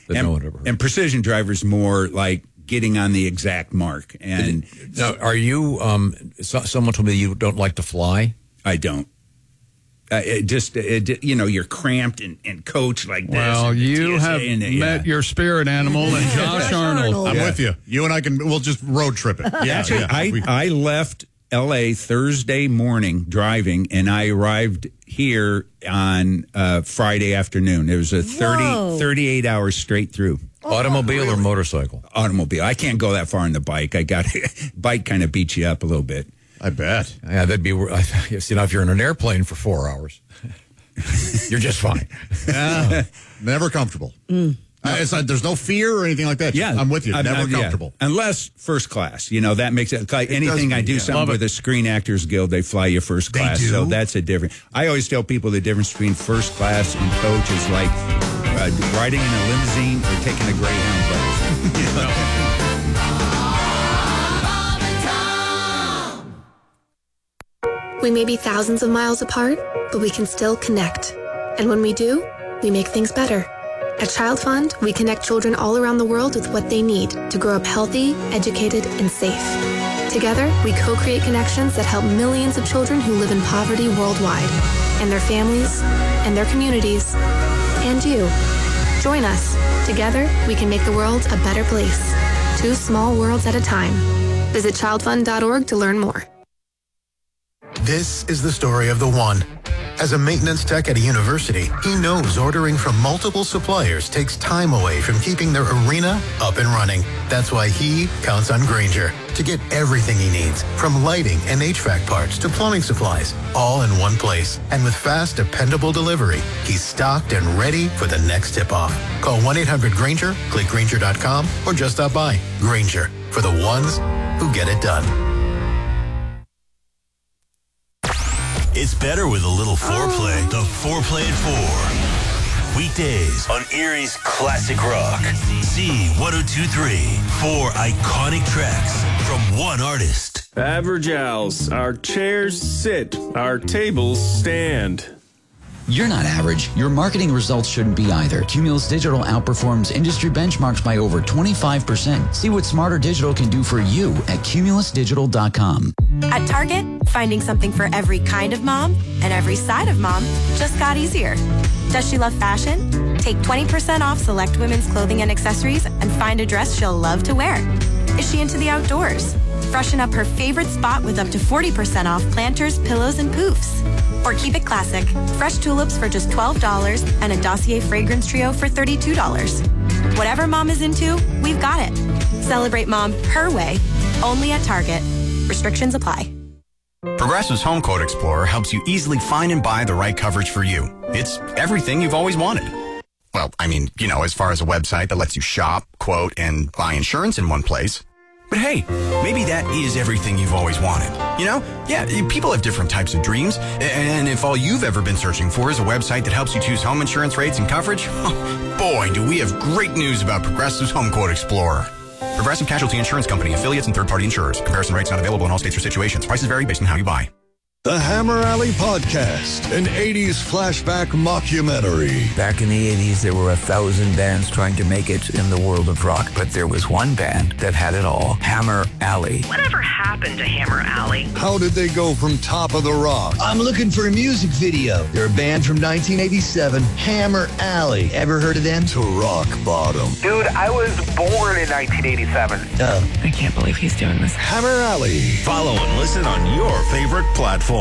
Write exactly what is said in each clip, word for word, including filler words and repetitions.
that and, no one ever heard. And precision driver's more like getting on the exact mark. And now, are you? Um, so, someone told me you don't like to fly. I don't. Uh, it just, it, you know, you're cramped and, and coached like this. Well, you T S A have and, met yeah. your spirit animal and Josh Arnold. I'm Yeah. with you. You and I can, we'll just road trip it. Yeah, Actually, yeah. I, We- I left L A Thursday morning driving, and I arrived here on uh, Friday afternoon. It was a thirty, Whoa. thirty-eight hours straight through. Automobile or motorcycle? Automobile. I can't go that far on the bike. I got bike kind of beats you up a little bit. I bet. Yeah, that'd be. You see, now if you're in an airplane for four hours, you're just fine. Yeah. Never comfortable. Mm. Uh, it's not, there's no fear or anything like that. Yeah, I'm with you. I'm- Never I'm- yeah. comfortable. Unless first class. You know, that makes it like It anything does I mean, do yeah. something Love with it. a Screen Actors Guild, they fly you first They class. do? So that's a different. I always tell people the difference between first class and coach is like uh, riding in a limousine or taking a Greyhound bus. You know? We may be thousands of miles apart, but we can still connect. And when we do, we make things better. At Child Fund, we connect children all around the world with what they need to grow up healthy, educated, and safe. Together, we co-create connections that help millions of children who live in poverty worldwide, and their families, and their communities, and you. Join us. Together, we can make the world a better place. Two small worlds at a time. Visit child fund dot org to learn more. This is the story of the one. As a maintenance tech at a university, he knows ordering from multiple suppliers takes time away from keeping their arena up and running. That's why he counts on Grainger to get everything he needs, from lighting and H V A C parts to plumbing supplies, all in one place. And with fast, dependable delivery, he's stocked and ready for the next tip-off. Call one eight hundred Grainger, click Grainger dot com, or just stop by. Grainger, for the ones who get it done. It's better with a little foreplay. The Foreplay at Four. Weekdays on Erie's Classic Rock. Z one oh two point three. Four iconic tracks from one artist. Average Al's. Our chairs sit. Our tables stand. You're not average. Your marketing results shouldn't be either. Cumulus Digital outperforms industry benchmarks by over twenty-five percent. See what Smarter Digital can do for you at cumulus digital dot com. At Target, finding something for every kind of mom and every side of mom just got easier. Does she love fashion? Take twenty percent off select women's clothing and accessories and find a dress she'll love to wear. Is she into the outdoors? Freshen up her favorite spot with up to forty percent off planters, pillows, and poofs. Or keep it classic. Fresh tulips for just twelve dollars and a Dossier fragrance trio for thirty-two dollars. Whatever mom is into, we've got it. Celebrate mom her way, only at Target. Restrictions apply. Progressive's Home Quote Explorer helps you easily find and buy the right coverage for you. It's everything you've always wanted. Well, I mean, you know, as far as a website that lets you shop, quote, and buy insurance in one place. But hey, maybe that is everything you've always wanted. You know? Yeah, people have different types of dreams. And if all you've ever been searching for is a website that helps you choose home insurance rates and coverage, boy, do we have great news about Progressive's Home Quote Explorer. Progressive Casualty Insurance Company, affiliates, and third-party insurers. Comparison rates not available in all states or situations. Prices vary based on how you buy. The Hammer Alley Podcast, an eighties flashback mockumentary. Back in the eighties, there were a thousand bands trying to make it in the world of rock, but there was one band that had it all, Hammer Alley. Whatever happened to Hammer Alley? How did they go from top of the rock? I'm looking for a music video. They're a band from nineteen eighty-seven, Hammer Alley. Ever heard of them? To rock bottom. Dude, I was born in nineteen eighty-seven. Oh. I can't believe he's doing this. Hammer Alley. Follow and listen on your favorite platform.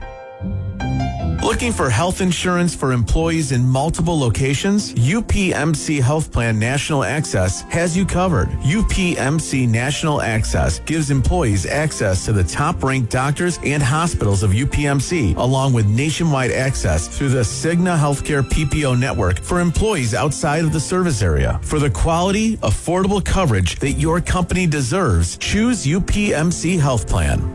Looking for health insurance for employees in multiple locations? U P M C Health Plan National Access has you covered. U P M C National Access gives employees access to the top-ranked doctors and hospitals of U P M C, along with nationwide access through the Cigna Healthcare P P O network for employees outside of the service area. For the quality, affordable coverage that your company deserves, choose U P M C Health Plan.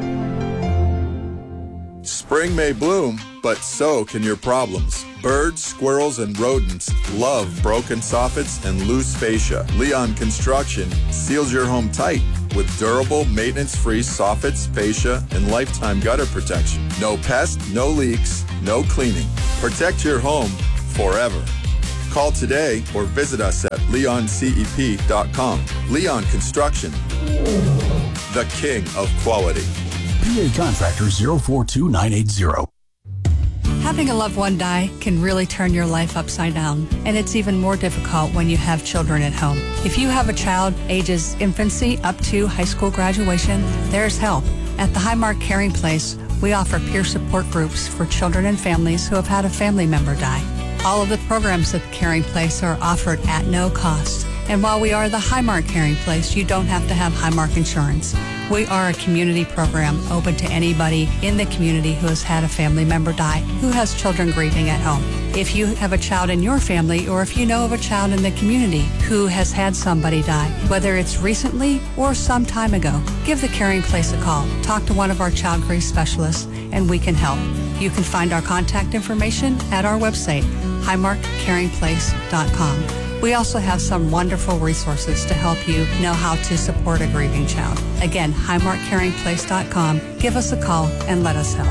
Spring may bloom, but so can your problems. Birds, squirrels, and rodents love broken soffits and loose fascia. Leon Construction seals your home tight with durable, maintenance-free soffits, fascia, and lifetime gutter protection. No pests, no leaks, no cleaning. Protect your home forever. Call today or visit us at leon c e p dot com. Leon Construction, the king of quality. P A Contractor zero four two nine eight zero. Having a loved one die can really turn your life upside down, and it's even more difficult when you have children at home. If you have a child ages infancy up to high school graduation, there's help. At the Highmark Caring Place, we offer peer support groups for children and families who have had a family member die. All of the programs at the Caring Place are offered at no cost. And while we are the Highmark Caring Place, you don't have to have Highmark insurance. We are a community program open to anybody in the community who has had a family member die, who has children grieving at home. If you have a child in your family, or if you know of a child in the community who has had somebody die, whether it's recently or some time ago, give the Caring Place a call. Talk to one of our child grief specialists, and we can help. You can find our contact information at our website, highmark caring place dot com. We also have some wonderful resources to help you know how to support a grieving child. Again, highmark caring place dot com. Give us a call and let us help.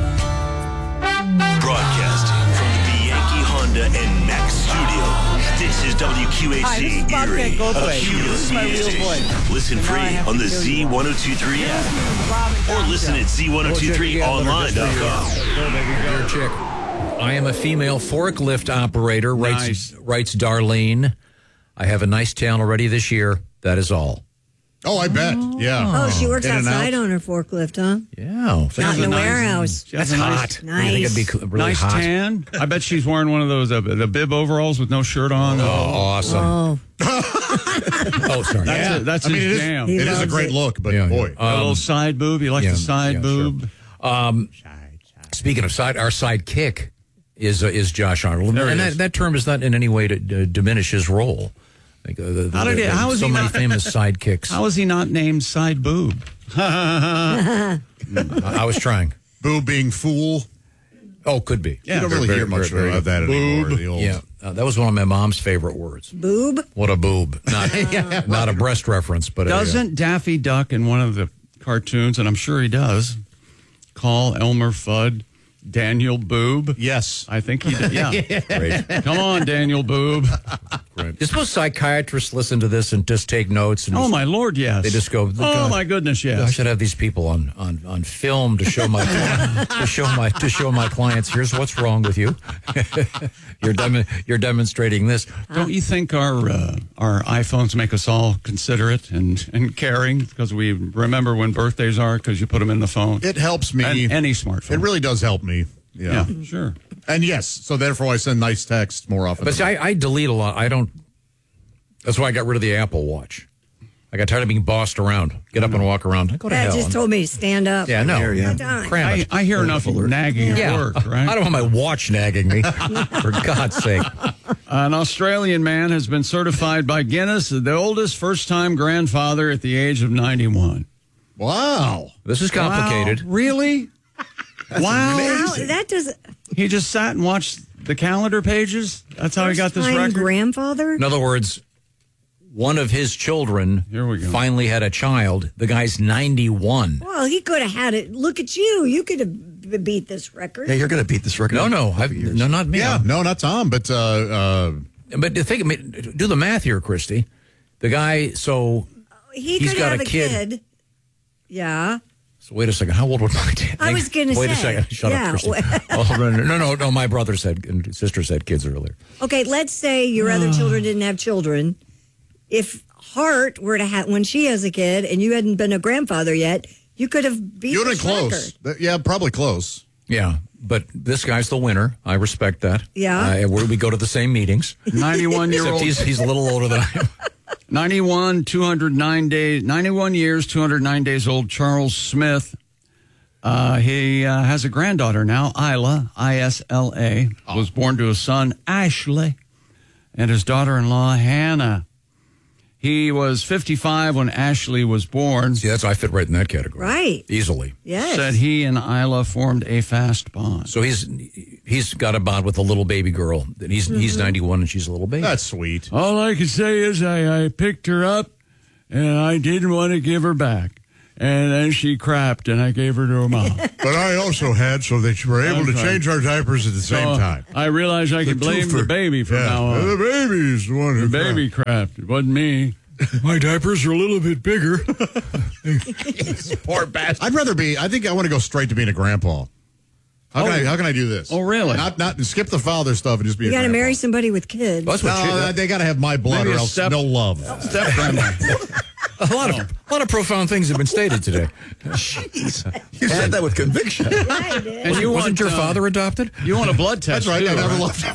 Broadcasting from the Bianchi Honda and Mack studio. This is W Q A C Hi, this is Bobcat Erie, Goldthwait. a Cumulus This is my media real station. voice. Listen And now I free have on to the kill Z you. one oh two three app or listen at Z one oh two three online dot com. Dear chick, I am a female forklift operator, writes, Nice. writes Darlene. I have a nice town already this year. That is all. Oh, I bet. Yeah. Oh, she works In and outside out. on her forklift, huh? Yeah. Not in a warehouse. She has That's a nice- hot. Nice. I think it'd be co- really nice hot. tan. I bet she's wearing one of those uh, the bib overalls with no shirt on. Oh, awesome. Oh, Oh, sorry. That's Yeah. it. That's I mean, his it is, jam. He it is a loves great it. look, but Yeah, boy. yeah. a little Um, side boob. You like yeah, the side yeah, boob? sure. Um, speaking of side, our sidekick is uh, is Josh Arnold, There he and is. that, that term is not in any way to uh, diminish his role. Like, uh, the, How did he- the- how is so he many not- famous sidekicks. How is he not named side boob? I, I was trying. Boo being fool. Oh, could be. You don't really Very- hear much very- about that anymore. The old, Yeah, uh, that was one of my mom's favorite words. boob? What a boob! Not, not a breast reference, but a, uh, Doesn't Daffy Duck in one of the cartoons, and I'm sure he does, call Elmer Fudd Daniel Boob? Yes. I think he did. Yeah. Great. Come on, Daniel Boob. Great. You're supposed psychiatrists listen to this and just take notes. And Oh, just- my Lord, yes. They just go, Oh, God, my goodness, I yes. should have these people on, on, on film to show my to show my to show my clients. Here's what's wrong with you. you're dem- you're demonstrating this. Don't you think our uh, our iPhones make us all considerate and, and caring because we remember when birthdays are because you put them in the phone? It helps me. And any smartphone. It really does help me. Yeah. Yeah, sure. And yes, so therefore I send nice texts more often. But see, I, I delete a lot. I don't. That's why I got rid of the Apple Watch. I got tired of being bossed around. Get up and walk around. Go to That hell. just told me to stand up. Yeah, no. Got time. Cram I, it. I hear enough nagging at Yeah. work, right? I don't want my watch nagging me. For God's sake. An Australian man has been certified by Guinness the oldest first-time grandfather at the age of ninety-one. Wow. This is complicated. Wow, really? Wow. Wow, that does. He just sat and watched the calendar pages? That's how he got this First-time record? grandfather? In other words, one of his children Here we go. finally had a child. The guy's ninety-one. Well, he could have had it. Look at you. You could have b- beat this record. Yeah, you're going to beat this record. No, no, I've, no, not me. Yeah, no, not Tom, but uh, uh, But to think, I mean, do the math here, Christy. The guy, so He he's could got have a a kid. kid. Yeah. So wait a second. How old would my dad? I was gonna Wait a say, second. Shut yeah. up, Christy. Oh, no, no, no, no. My brother said and sister said kids earlier. Okay, let's say your other children didn't have children. If Hart were to have, when she has a kid and you hadn't been a grandfather yet, you could have beat you're this close. record. Th- Yeah, probably close. Yeah, but this guy's the winner. I respect that. Yeah. Uh, where we go to the same meetings. ninety-one-year-old. Except he's, he's a little older than I am. ninety-one, two hundred nine days, ninety-one years, two hundred nine days old, Charles Smith. Uh, he uh, has a granddaughter now, Isla, I S L A, was born to his son, Ashley, and his daughter-in-law, Hannah. He was fifty-five when Ashley was born. See, that's I fit right in that category. Right. Easily. Yes. Said he and Isla formed a fast bond. So he's he's got a bond with a little baby girl. And he's he's ninety-one and she's a little baby. That's sweet. All I can say is I, I picked her up, and I didn't want to give her back. And then she crapped, and I gave her to her mom. But I also had, so that you were able That's to right. change our diapers at the So, same time. I realized I could The blame twofer. the baby from Yeah. now on. The baby's the one who The baby crapped. It wasn't me. My diapers are a little bit bigger. Poor bastard. I'd rather be, I think I want to go straight to being a grandpa. How can Oh. I how can I do this? Oh, really? Not not skip the father stuff and just be You a got to grandpa. marry somebody with kids. That's what No, she, they got to have my blood Maybe or a else step- no love. Step grandma. a lot of a lot of profound things have been stated today. Jeez. You said that with conviction. And you Wasn't want, your uh, father adopted? You want a blood test? That's right. too, I never right? loved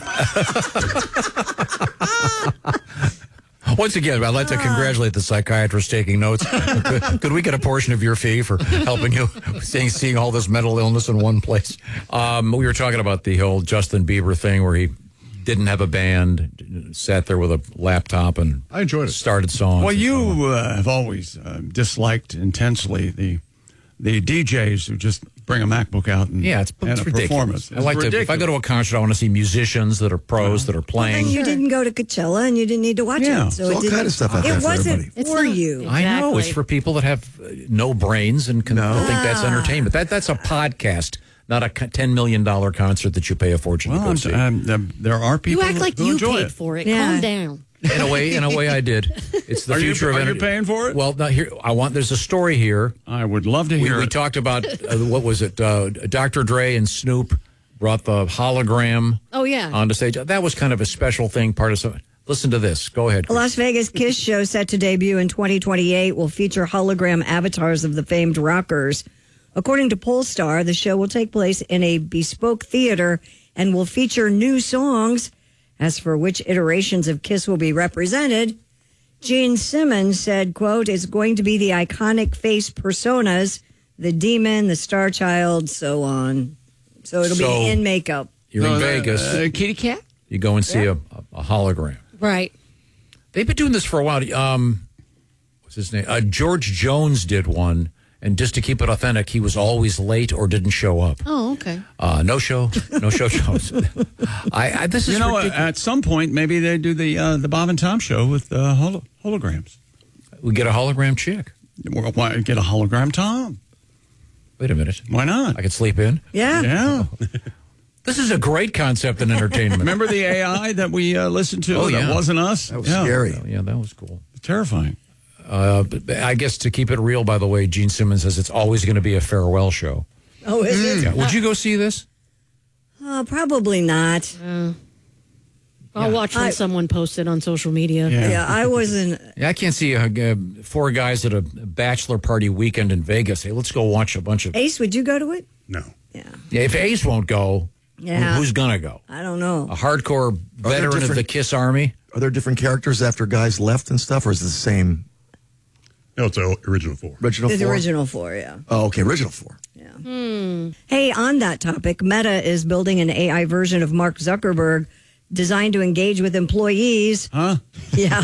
him. Once again, I'd like to congratulate the psychiatrist taking notes. could, could we get a portion of your fee for helping you seeing, seeing all this mental illness in one place? Um, we were talking about the whole Justin Bieber thing where he didn't have a band, sat there with a laptop and I enjoyed it. started songs. Well, you uh, have always uh, disliked intensely the the D Js who just bring a MacBook out and Yeah, it's, and it's a ridiculous. performance. I It's like to. If I go to a concert, I want to see musicians that are pros that are And playing. you didn't go to Coachella, and you didn't need to watch Yeah. it. So There's it all didn't, kind of stuff out there It for wasn't everybody. for you. I know it's Exactly. for people that have uh, no brains and can No. think that's entertainment. That that's a podcast, not a co- ten million dollar concert that you pay a fortune well, to go I'm, see. um, um, there are people You act like who you enjoy paid it. for it. Yeah. Calm down. In a way, in a way, I did. It's the Are you- future of are you enter- paying for it? Well, now here I want. There's a story here. I would love to We, hear we it. talked about uh, what was it? Uh, Doctor Dre and Snoop brought the hologram Oh, yeah. onto stage. That was kind of a special thing. Part of some. Listen to this. Go ahead. The Las Vegas Kiss show, set to debut in twenty twenty-eight, will feature hologram avatars of the famed rockers. According to Polestar, the show will take place in a bespoke theater and will feature new songs. As for which iterations of Kiss will be represented, Gene Simmons said, quote, it's going to be the iconic face personas, the demon, the star child, so on. So it'll So- be in makeup. You're in Uh, Vegas. uh, kitty cat? You go and see a, a hologram. Right. They've been doing this for a while. Um, what's his name? Uh, George Jones did one, and just to keep it authentic, he was always late or didn't show up. Oh, okay. Uh, no show, no show shows. I, I this is You know, uh, ridiculous. at some point, maybe they do the uh, the Bob and Tom show with uh, holo- holograms. We get a hologram chick. Well, why get a hologram Tom? Wait a minute. Why not? I could sleep in. Yeah. Yeah. This is a great concept in entertainment. Remember the A I that we uh, listened to? Oh, that yeah. wasn't us. That was yeah. scary. Oh, yeah, that was cool. Terrifying. Uh, but I guess to keep it real, by the way, Gene Simmons says it's always going to be a farewell show. Oh, is it? Yeah. Would you go see this? Oh, probably not. Uh, I'll watch when I- someone posts it on social media. Yeah. Yeah, I wasn't. Yeah, I can't see uh, uh, four guys at a bachelor party weekend in Vegas. Hey, let's go watch a bunch of. Ace, would you go to it? No. Yeah. Yeah, if Ace won't go, Yeah. who- who's gonna go? I don't know. A hardcore there veteran of different- the Kiss Army. Are there different characters after guys left and stuff, or is it the same No, it's the original four. original The four? original four, yeah. Oh, okay, original four. Hey, on that topic, Meta is building an A I version of Mark Zuckerberg designed to engage with employees. Huh? Yeah.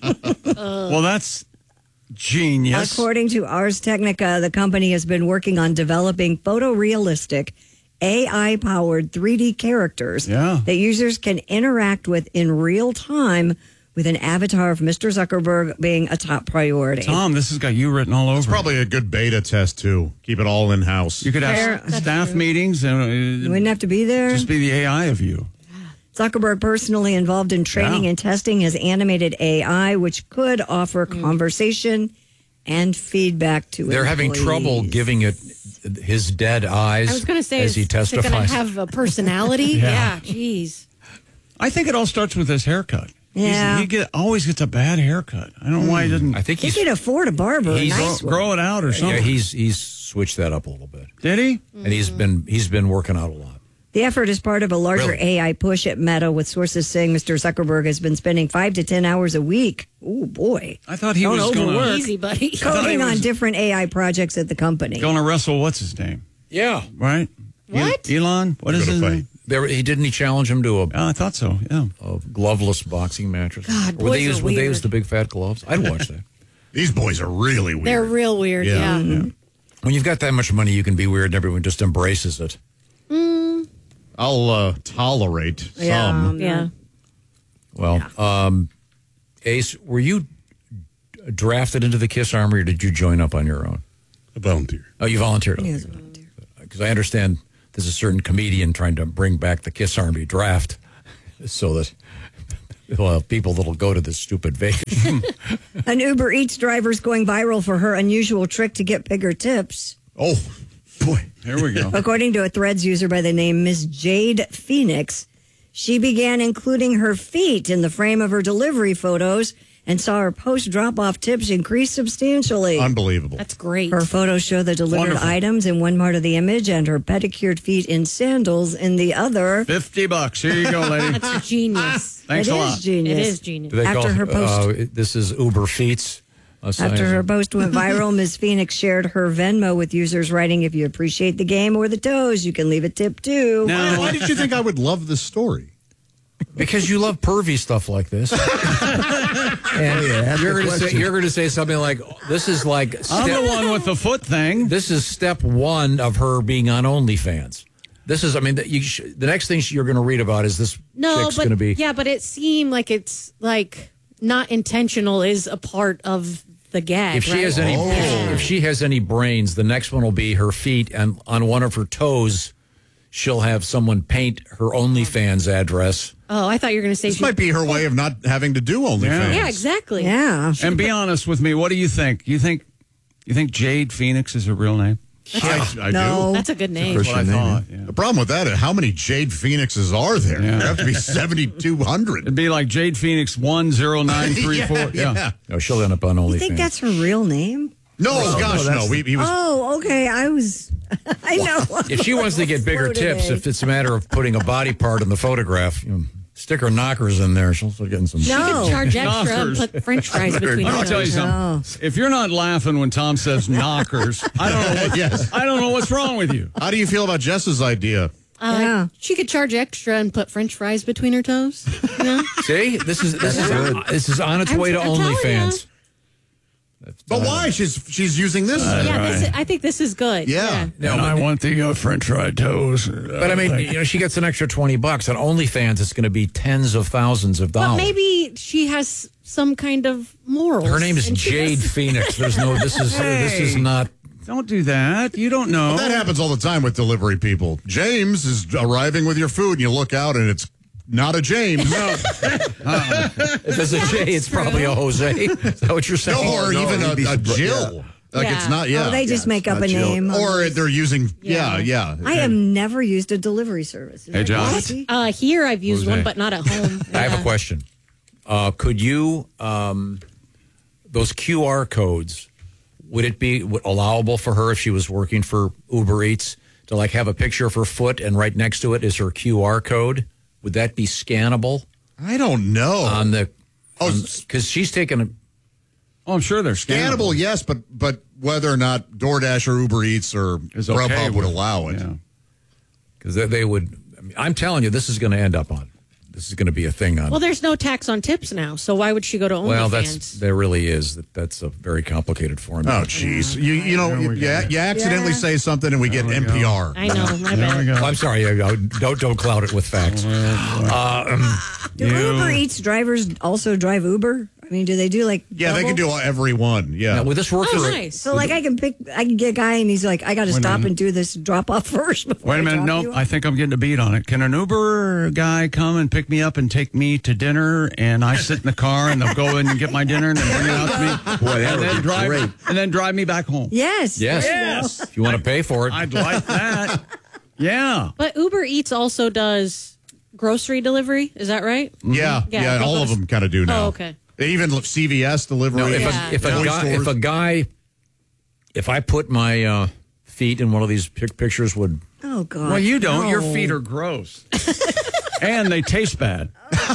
Well, that's genius. According to Ars Technica, the company has been working on developing photorealistic A I-powered three D characters Yeah. that users can interact with in real time, with an avatar of Mister Zuckerberg being a top priority. Tom, this has got you written all over. It's probably a good beta test, too. Keep it all in house. You could Fair. have staff meetings and You uh, wouldn't have to be there. just be the A I of you. Zuckerberg personally involved in training Yeah. and testing his animated A I, which could offer conversation and feedback to They're having employees. trouble giving it his dead eyes I was going to say, as is, he is it going to testifies. have a personality? Yeah. Yeah, jeez. I think it all starts with his haircut. He's- Yeah. he get, always gets a bad haircut. I don't know why he didn't I think He he's could afford a barber. A He's- nice grow, one. grow it out or yeah, something. he's he's switched that up a little bit, Did he? and he's been he's been working out a lot. The effort is part of a larger Really? A I push at Meta, with sources saying Mister Zuckerberg has been spending five to ten hours a week. Oh boy! I thought he Don't was going overwork. to Easy, buddy. thought he Coding on was- different A I projects at the company. going to wrestle. What's his name? Yeah, Right? What? E- Elon? What They're is gonna his fight. name? there he didn't he challenge him to a, Oh, I thought so. Yeah. a gloveless boxing match. Or God, or would they boys use are would they weird. use the big fat gloves? I'd watch that. These boys are really weird. They're real weird, yeah. Yeah. When you've got that much money, you can be weird, and everyone just embraces it. I'll uh, tolerate Yeah, some. um, Yeah. Well, um, Ace, were you drafted into the Kiss Army, or did you join up on your own? A volunteer. Oh, you volunteered? He Okay. is a volunteer. Because I understand there's a certain comedian trying to bring back the Kiss Army draft so that we'll have people that'll go to this stupid Vegas. An Uber Eats driver's going viral for her unusual trick to get bigger tips. Oh, boy. Here we go. According to a Threads user by the name Miss Jade Phoenix, she began including her feet in the frame of her delivery photos and saw her post drop-off tips increase substantially. Unbelievable. That's great. Her photos show the delivered Wonderful. items in one part of the image and her pedicured feet in sandals in the other. fifty bucks. Here you go, lady. That's genius. Thanks It a is lot. genius. It is genius. Do they After call, her post- uh, this is Uber Feets. Uh, After her post went viral, Miz Phoenix shared her Venmo with users writing, "If you appreciate the game or the toes, you can leave a tip too." Now, Why did you think I would love this story? Because you love pervy stuff like this. And yeah, you're the going to say question. you're going to say something like, "This is like I'm step, the one with the foot thing. this is step one of her being on OnlyFans." This is, I mean, the, you sh- the next thing you're going to read about is this No, chick's but going to be. yeah, but it seemed like it's like not intentional is a part of the gag. If she right? has any, Yeah. if she has any brains, the next one will be her feet, and on one of her toes, she'll have someone paint her OnlyFans address. Oh, I thought you were going to say This she- might be her way of not having to do OnlyFans. Yeah, exactly. Yeah. And be honest with me. What do you think? You think you think Jade Phoenix is her real name? I, I No. do. That's a good name. That's what I thought. Yeah. The problem with that is how many Jade Phoenixes are there? Yeah. There have to be seventy-two hundred. It'd be like Jade Phoenix one zero nine three four. Yeah, yeah. No, she'll end up on OnlyFans. You think that's her real name? No, Oh, gosh, no, no. that's- We, he was. Oh, okay. I was. I know. If she wants to get bigger Slow tips, today. if it's a matter of putting a body part in the photograph, you know, stick her knockers in there. She'll start getting some. She No. could charge extra and Knockers. put French fries between Let me her tell you toes. something. If you're not laughing when Tom says knockers, I don't know. What, Yes. I don't know what's wrong with you. How do you feel about Jess's idea? Uh, Yeah. She could charge extra and put French fries between her toes. You know? See, this is this is this is on its I'm- way to I'm telling OnlyFans. But why? She's she's using this. yeah, this is, I think this is good. Yeah. No, and I want the uh, French fried toes. But I mean, you know, she gets an extra twenty bucks on OnlyFans. It's going to be tens of thousands of But dollars. maybe she has some kind of morals. Her name is and she Jade has- Phoenix. There's no. This is this is Hey. not. Don't do that. You don't know. Well, that happens all the time with delivery people. James is arriving with your food, and you look out, and it's not a James. No. If it's a J, it's probably a Jose. Is that what you're saying? or no, even you'd be a, a surprised. Jill. Like Yeah. it's not. Yeah. Oh, they just Yeah, make it's up not a Jill. name. or they're using. Yeah, Yeah. yeah. I have never used a delivery service. Is Hey, that Josh. crazy? Uh, here I've used Jose. one, but not at home. I have Yeah. a question. Uh, could you um, those Q R codes? Would it be w- allowable for her if she was working for Uber Eats to like have a picture of her foot and right next to it is her Q R code? Would that be scannable I don't know. on the? Oh, because she's taking a. Oh, I'm sure they're scannable. Scannable, yes, but but whether or not DoorDash or Uber Eats or Is okay Grubhub would with- allow it. Yeah. Because they, they would. I mean, I'm telling you, this is going to end up on. This is going to be a thing on. Well, there's no tax on tips now, so why would she go to OnlyFans? Well, that's there really is. That That's a very complicated formula. Oh, jeez. You you know you, you, you accidentally Yeah. say something and we get N P R. I know, my There we bad. go. I'm sorry. I, I, don't don't cloud it with facts. Uh, um, Do Uber Eats drivers also drive Uber? I mean, do they do like Yeah, they double? can do every one. Yeah. now, would this work Oh, for? nice. So like I can pick, I can get a guy and he's like, I got to Wait a stop minute. and do this drop off first. before Wait I a minute. drop No, you off. I think I'm getting a beat on it. Can an Uber guy come and pick me up and take me to dinner, and I sit in the car and they'll go in and get my dinner and then bring it out to me, Boy, that and would then be drive great. and then drive me back home? Yes. Yes. there you go. Yes. If you want to pay for it, I'd like that. Yeah. But Uber Eats also does grocery delivery. Is that right? Yeah, Yeah, yeah, but all of those- them kind of do now. Oh, okay. Even C V S delivery. no, if, Yeah. a, if, a Deli guy, if stores. a guy, if I put my uh, feet in one of these pic- pictures, would Oh God. Well, you don't. no. Your feet are gross, and they taste bad.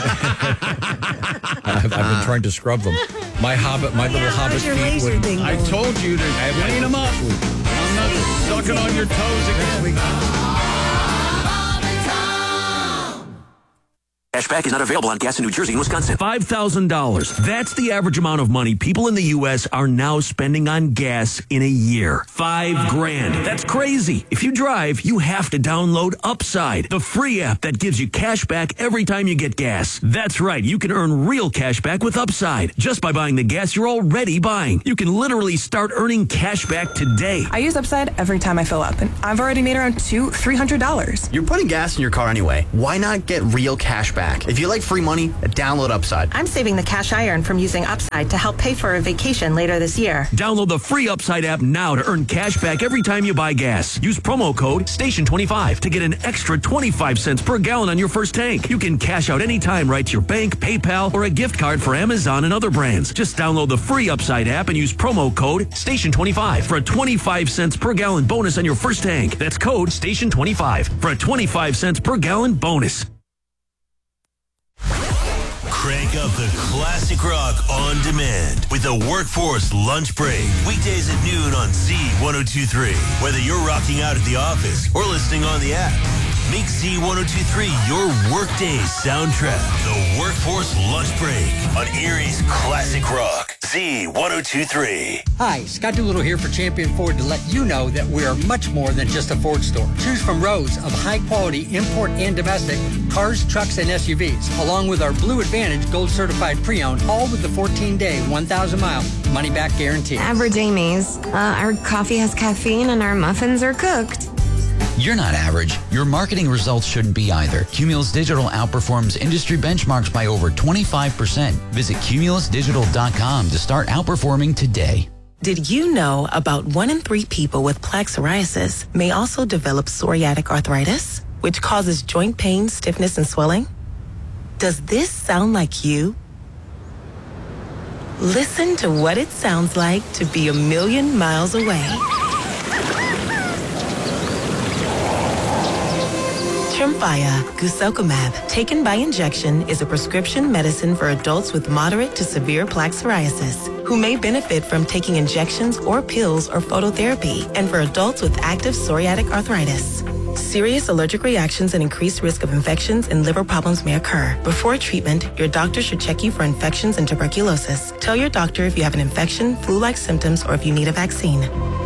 I've, I've been trying to scrub them. My hobbit, my little Yeah, hobbit how's your feet laser would. thing I going? told you to clean them up. I'm not sucking on your toes again. Cashback is not available on gas in New Jersey and Wisconsin. five thousand dollars. That's the average amount of money people in the U S are now spending on gas in a year. Five grand. That's crazy. If you drive, you have to download Upside, the free app that gives you cash back every time you get gas. That's right. You can earn real cash back with Upside just by buying the gas you're already buying. You can literally start earning cash back today. I use Upside every time I fill up, and I've already made around two, three hundred dollars. You're putting gas in your car anyway. Why not get real cash back? If you like free money, download Upside. I'm saving the cash I earn from using Upside to help pay for a vacation later this year. Download the free Upside app now to earn cash back every time you buy gas. Use promo code station twenty-five to get an extra twenty-five cents per gallon on your first tank. You can cash out anytime right to your bank, PayPal, or a gift card for Amazon and other brands. Just download the free Upside app and use promo code station twenty-five for a twenty-five cents per gallon bonus on your first tank. That's code station twenty-five for a twenty-five cents per gallon bonus. Crank up the classic rock on demand with the Workforce Lunch Break. Weekdays at noon on Z ten twenty-three. Whether you're rocking out at the office or listening on the app, make Z ten twenty-three your workday soundtrack. The Workforce Lunch Break on Erie's Classic Rock. Z ten twenty-three. Hi, Scott Doolittle here for Champion Ford to let you know that we are much more than just a Ford store. Choose from rows of high-quality import and domestic cars, trucks, and S U Vs, along with our Blue Advantage Gold Certified Pre-Owned, all with the fourteen-day, one thousand mile money-back guarantee. Average Amy's. Uh, our coffee has caffeine and our muffins are cooked. You're not average. Your marketing results shouldn't be either. Cumulus Digital outperforms industry benchmarks by over twenty-five percent. Visit cumulus digital dot com to start outperforming today. Did you know about one in three people with plaque psoriasis may also develop psoriatic arthritis, which causes joint pain, stiffness, and swelling? Does this sound like you? Listen to what it sounds like to be a million miles away. Tremfya guselkumab, taken by injection, is a prescription medicine for adults with moderate to severe plaque psoriasis who may benefit from taking injections or pills or phototherapy, and for adults with active psoriatic arthritis. Serious allergic reactions and increased risk of infections and liver problems may occur. Before treatment, your doctor should check you for infections and tuberculosis. Tell your doctor if you have an infection, flu-like symptoms, or if you need a vaccine.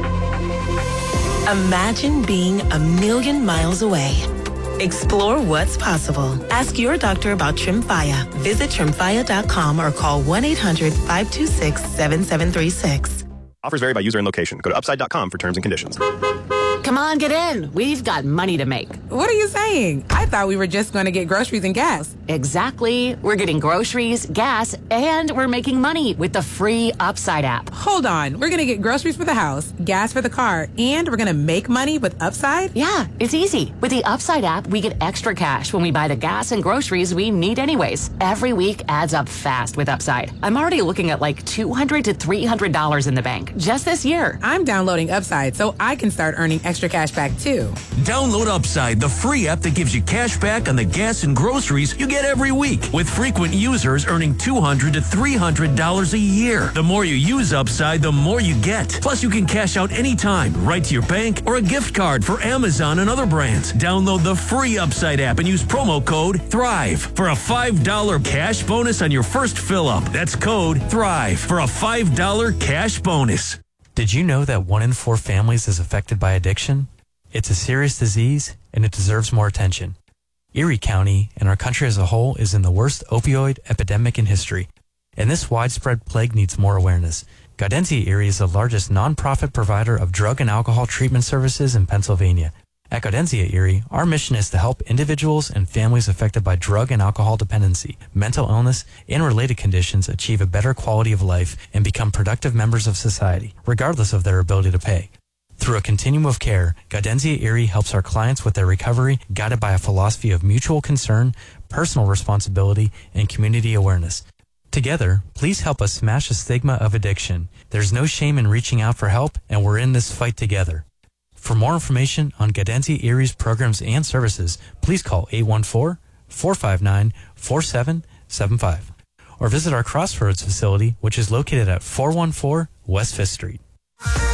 Imagine being a million miles away. Explore what's possible. Ask your doctor about Tremfya. Visit tremfya dot com or call one eight hundred, five two six, seven seven three six. Offers vary by user and location. Go to upside dot com for terms and conditions. Come on, get in. We've got money to make. What are you saying? I thought we were just going to get groceries and gas. Exactly. We're getting groceries, gas, and we're making money with the free Upside app. Hold on. We're going to get groceries for the house, gas for the car, and we're going to make money with Upside? Yeah, it's easy. With the Upside app, we get extra cash when we buy the gas and groceries we need anyways. Every week adds up fast with Upside. I'm already looking at like two hundred to three hundred dollars in the bank just this year. I'm downloading Upside so I can start earning extra cash back too. Download Upside, the free app that gives you cash back on the gas and groceries you get every week, with frequent users earning two hundred to three hundred dollars a year. The more you use Upside, the more you get. Plus, you can cash out anytime, right to your bank or a gift card for Amazon and other brands. Download the free Upside app and use promo code THRIVE for a five dollar cash bonus on your first fill-up. That's code THRIVE for a five dollar cash bonus. Did you know that one in four families is affected by addiction? It's a serious disease, and it deserves more attention. Erie County and our country as a whole is in the worst opioid epidemic in history, and this widespread plague needs more awareness. Gaudentia Erie is the largest nonprofit provider of drug and alcohol treatment services in Pennsylvania. At Gaudentia Erie, our mission is to help individuals and families affected by drug and alcohol dependency, mental illness, and related conditions achieve a better quality of life and become productive members of society, regardless of their ability to pay. Through a continuum of care, Gaudentia Erie helps our clients with their recovery, guided by a philosophy of mutual concern, personal responsibility, and community awareness. Together, please help us smash the stigma of addiction. There's no shame in reaching out for help, and we're in this fight together. For more information on Gaudentia Erie's programs and services, please call eight one four, four five nine, four seven seven five or visit our Crossroads facility, which is located at four one four West Fifth Street.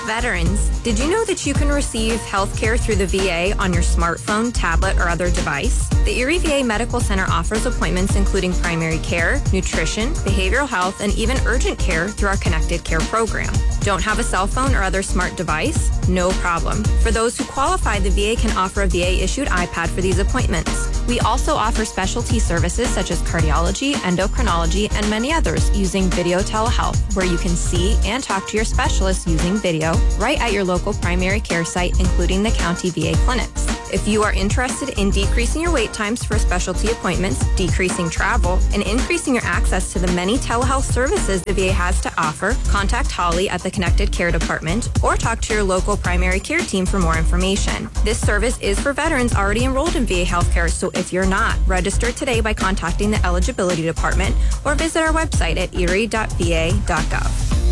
Veterans, did you know that you can receive health care through the V A on your smartphone, tablet, or other device? The Erie V A Medical Center offers appointments including primary care, nutrition, behavioral health, and even urgent care through our Connected Care program. Don't have a cell phone or other smart device? No problem. For those who qualify, the V A can offer a V A-issued iPad for these appointments. We also offer specialty services such as cardiology, endocrinology, and many others using video telehealth, where you can see and talk to your specialists using video right at your local primary care site, including the county V A clinics. If you are interested in decreasing your wait times for specialty appointments, decreasing travel, and increasing your access to the many telehealth services the V A has to offer, contact Holly at the Connected Care Department or talk to your local primary care team for more information. This service is for veterans already enrolled in V A healthcare, so if you're not, register today by contacting the Eligibility Department or visit our website at erie dot v a dot gov.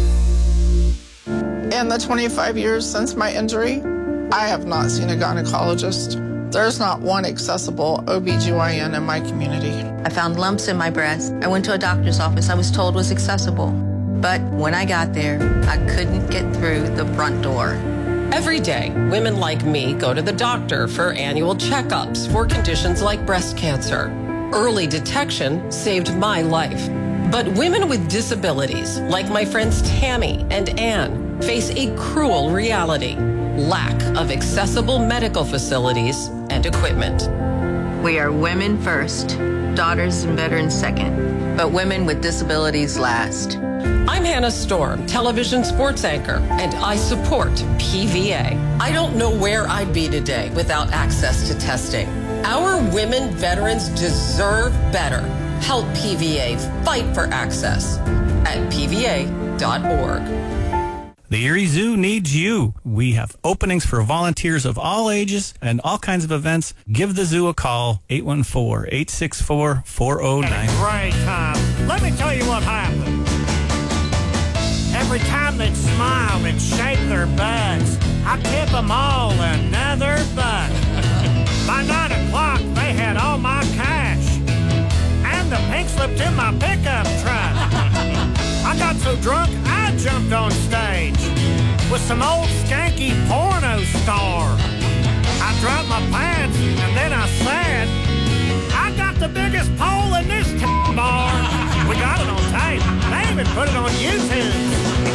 In the twenty-five years since my injury, I have not seen a gynecologist. There's not one accessible O B G Y N in my community. I found lumps in my breast. I went to a doctor's office. I was told was accessible. But when I got there, I couldn't get through the front door. Every day, women like me go to the doctor for annual checkups for conditions like breast cancer. Early detection saved my life. But women with disabilities, like my friends Tammy and Ann, face a cruel reality: lack of accessible medical facilities and equipment. We are women first, daughters and veterans second, but women with disabilities last. I'm Hannah Storm, television sports anchor, and I support P V A. I don't know where I'd be today without access to testing. Our women veterans deserve better. Help P V A fight for access at p v a dot org. The Erie Zoo needs you. We have openings for volunteers of all ages and all kinds of events. Give the zoo a call, eight one four, eight six four, four oh nine. Great time. Let me tell you what happened. Every time they'd smile and shake their butts, I'd tip them all another buck. By nine o'clock, they had all my cash and the pink slipped in my pickup truck. I got so drunk, I jumped on stage with some old skanky porno star. I dropped my pants and then I said, I got the biggest pole in this t- bar. We got it on tape. They even put it on YouTube.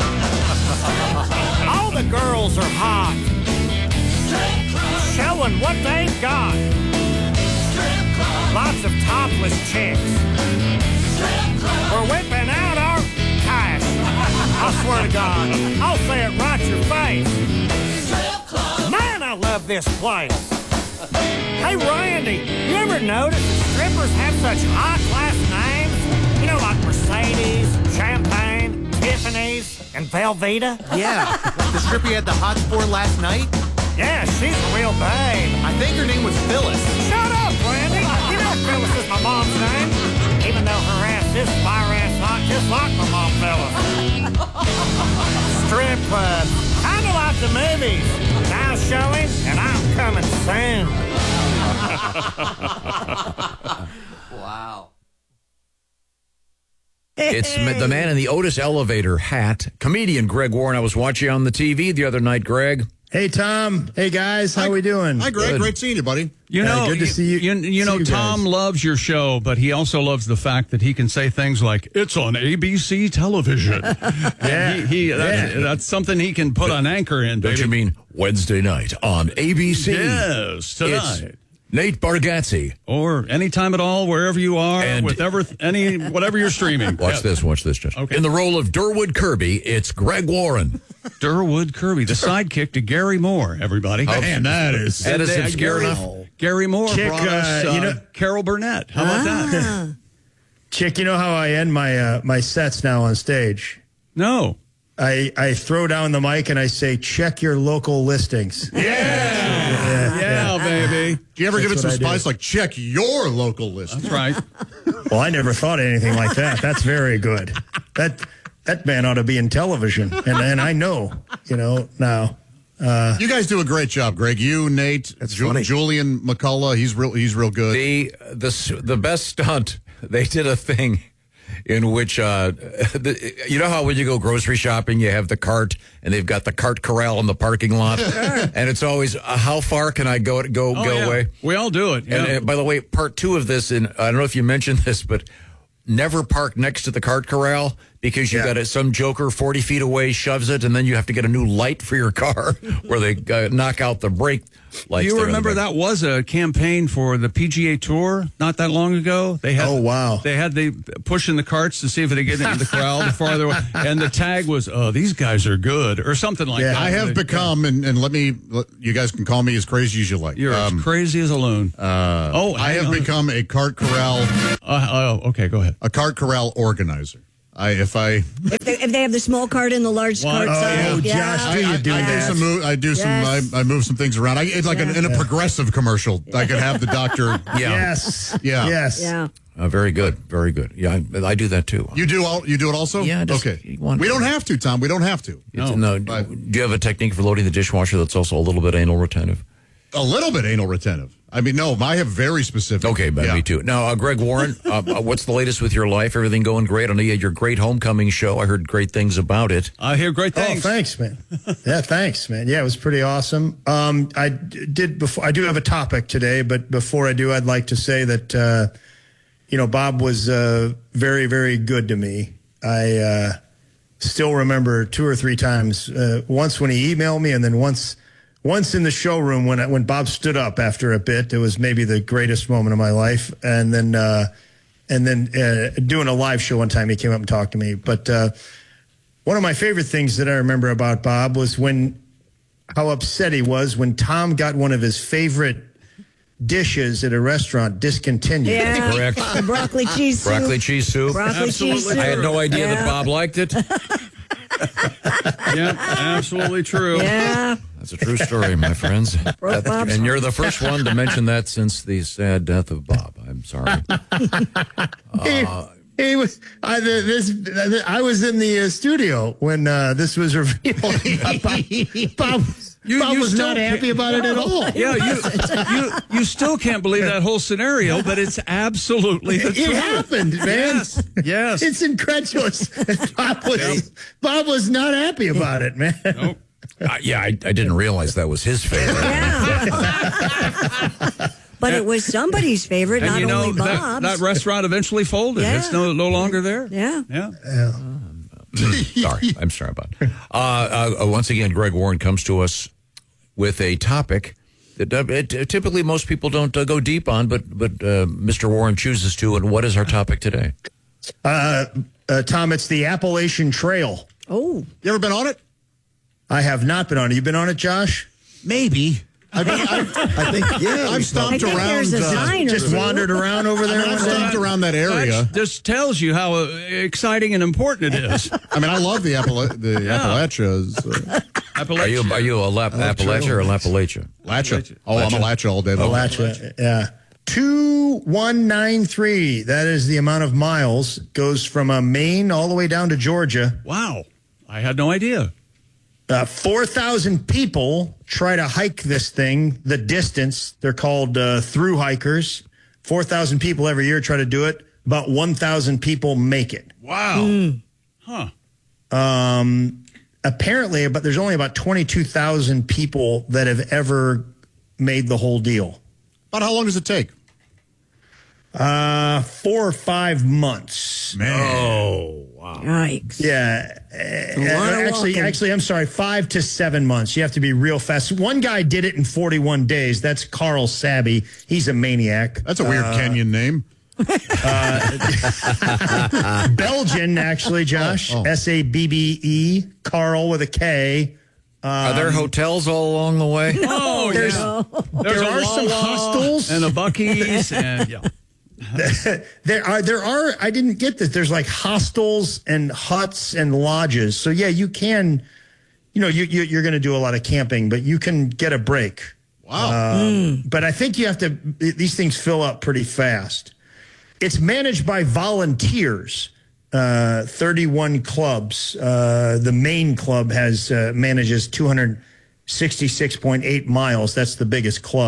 All the girls are hot, showing what they've got. Lots of topless chicks. We're whipping out our cash. I swear to God, I'll say it right to your face. Man, I love this place. Hey, Randy, you ever notice that strippers have such high-class names? You know, like Mercedes, Champagne, Tiffany's, and Velveeta? Yeah, the stripper you had the hots for last night? Yeah, she's a real babe. I think her name was Phyllis. Shut up, Randy. You know Phyllis is my mom's name. Even though her ass is fire-ass hot, just like my mom, Phyllis. Strip club, kind of like the movies. Now showing, and I'm coming soon. Wow. It's the man in the Otis elevator hat, comedian Greg Warren. I was watching on the T V the other night, Greg. Hey, Tom. Hey, guys. How Hi, we doing? Hi, Greg. Good. Great seeing you, buddy. You Yeah, know, good to you, see you. You, you see know, you Tom guys. loves your show, but he also loves the fact that he can say things like, it's on A B C television. Yeah. He, he, that's, Yeah. that's something he can put an anchor in, Don't baby. you mean Wednesday night on A B C? Yes, tonight. It's Nate Bargatze. Or anytime at all, wherever you are, And- with ever, any, whatever you're streaming. Watch Yeah. this, watch this, Josh. Okay. In the role of Durwood Kirby, it's Greg Warren. Durwood Kirby, the sidekick to Gary Moore, everybody. Oh, man, that is- that is And, uh, obscure Gary, enough. Gary Moore Chick, brought us uh, uh, you know- Carol Burnett. How about that? Chick, you know how I end my uh, my sets now on stage? No. I, I throw down the mic and I say, check your local listings. Yeah. Yeah, Yeah, baby. Do you ever give it That's some what I do. spice? Like, check your local list. That's right. Well, I never thought of anything like that. That's very good. That that man ought to be in television. And, and I know, you know, now. Uh, You guys do a great job, Greg. You, Nate, Ju- funny. Julian McCullough. He's real. He's real good. The the s- the best stunt. They did a thing. in which, uh, the, you know how when you go grocery shopping, you have the cart and they've got the cart corral in the parking lot? And it's always, uh, how far can I go go, Oh, go yeah. away? We all do it. Yeah. And uh, by the way, part two of this, and I don't know if you mentioned this, but never park next to the cart corral because you got it, some joker forty feet away shoves it, and then you have to get a new light for your car where they uh, knock out the brake lights. You there in remember the back. that was a campaign for the P G A Tour not that long ago? They had, Oh, wow. They had the pushing the carts to see if they get into the crowd the farther away. And the tag was, oh, these guys are good, or something like that. I have They- become, and, and let me, let- you guys can call me as crazy as you like. You're Um, as crazy as a loon. Uh, Oh, I hang have on. become a cart corral. Uh, oh, okay, go ahead. A cart corral organizer. I if I If they, if they have the small cart and the large cart side. Oh, yeah. Josh, do you I, do I do that? some move, I do some Yes. I, I move some things around. I it's like an, in a progressive commercial. I could have the doctor. Yeah. Yes. Yeah. Yes. Yeah. Uh, very good. Very good. Yeah, I, I do that too. You do all. You do it also. Yeah, just- okay. you want We to- don't have to, Tom. We don't have to. It's- no, do you have a technique for loading the dishwasher that's also a little bit anal retentive? A little bit anal retentive. I mean, no, I have very specific. Okay, but Yeah. me too. Now, uh, Greg Warren, uh, uh, what's the latest with your life? Everything going great? I know you had your great homecoming show. I heard great things about it. I hear great Oh, things. thanks, man. Yeah, thanks, man. Yeah, it was pretty awesome. Um, I d- did before. I do have a topic today, but before I do, I'd like to say that uh, you know Bob was uh, very, very good to me. I uh, still remember two or three times. Uh, once when he emailed me, and then once. Once in the showroom when I, when Bob stood up after a bit, it was maybe the greatest moment of my life. And then uh, and then uh, doing a live show one time, he came up and talked to me. But uh, one of my favorite things that I remember about Bob was when how upset he was when Tom got one of his favorite dishes at a restaurant discontinued. Yeah. Correct. The broccoli cheese soup. Broccoli cheese soup. Broccoli cheese soup. I had no idea Yeah. that Bob liked it. Yeah, absolutely true. Yeah. That's a true story, my friends. Broke That's- Bob's and you're the first one to mention that since the sad death of Bob. I'm sorry. He, he was. I, the- this. the- I was in the uh, studio when uh, this was revealed. Bob, Bob, You- Bob you was still not happy can't- about it at all. Yeah, you, you you still can't believe that whole scenario, but it's absolutely the It truth. happened, man. Yes, yes. It's incredulous. Bob was. Bob was not happy about it, man. Nope. Uh, yeah, I, I didn't realize that was his favorite. But it was somebody's favorite, And not you know, only that, Bob's. that restaurant eventually folded. Yeah. It's no no longer there. yeah. Yeah. Sorry, I'm sorry about it. Uh, uh, once again, Greg Warren comes to us with a topic that uh, it, uh, typically most people don't uh, go deep on, but but uh, Mister Warren chooses to. And what is our topic today? Uh, uh, Tom, it's the Appalachian Trail. Oh, You ever been on it? I have not been on it. You been on it, Josh? Maybe. I, mean, I, I think yeah. I've stomped I think around. there's a uh, sign or Just two. wandered around over there. I've one day? stomped around that area. That just tells you how uh, exciting and important it is. I mean, I love the Appala- the Appalachias. Uh, Are you are you a Lap- Appalachia or Lapalachia? Latcha. Oh, I'm a Latcha all day long. Appalachia, yeah. two one nine three. That is the amount of miles. Goes from uh, Maine all the way down to Georgia. Wow. I had no idea. Uh, four thousand people try to hike this thing, the distance. They're called uh, through hikers. four thousand people every year try to do it. About one thousand people make it. Wow. Mm. Huh. Um, apparently, but there's only about twenty-two thousand people that have ever made the whole deal. About how long does it take? Uh, four or five months. Man. Oh, wow. Yikes. Yeah. a Uh, lot of actually, walking. actually, I'm sorry, five to seven months. You have to be real fast. One guy did it in forty-one days. That's Carl Sabby. He's a maniac. That's a weird Uh, Kenyan name. Uh, Belgian, actually, Josh. Oh, oh. S A B B E. Carl with a K. Are there hotels all along the way? Oh, There's- yeah. there a are some Wawa hostels. and a Buc-ee's and yeah. there are there are I didn't get this. There's like hostels and huts and lodges. So yeah, you can, you know, you, you you're going to do a lot of camping, but you can get a break. Wow. Um, But I think you have to. These things fill up pretty fast. It's managed by volunteers. Uh, thirty-one clubs. Uh, the main club has uh, manages two hundred sixty-six point eight miles. That's the biggest club.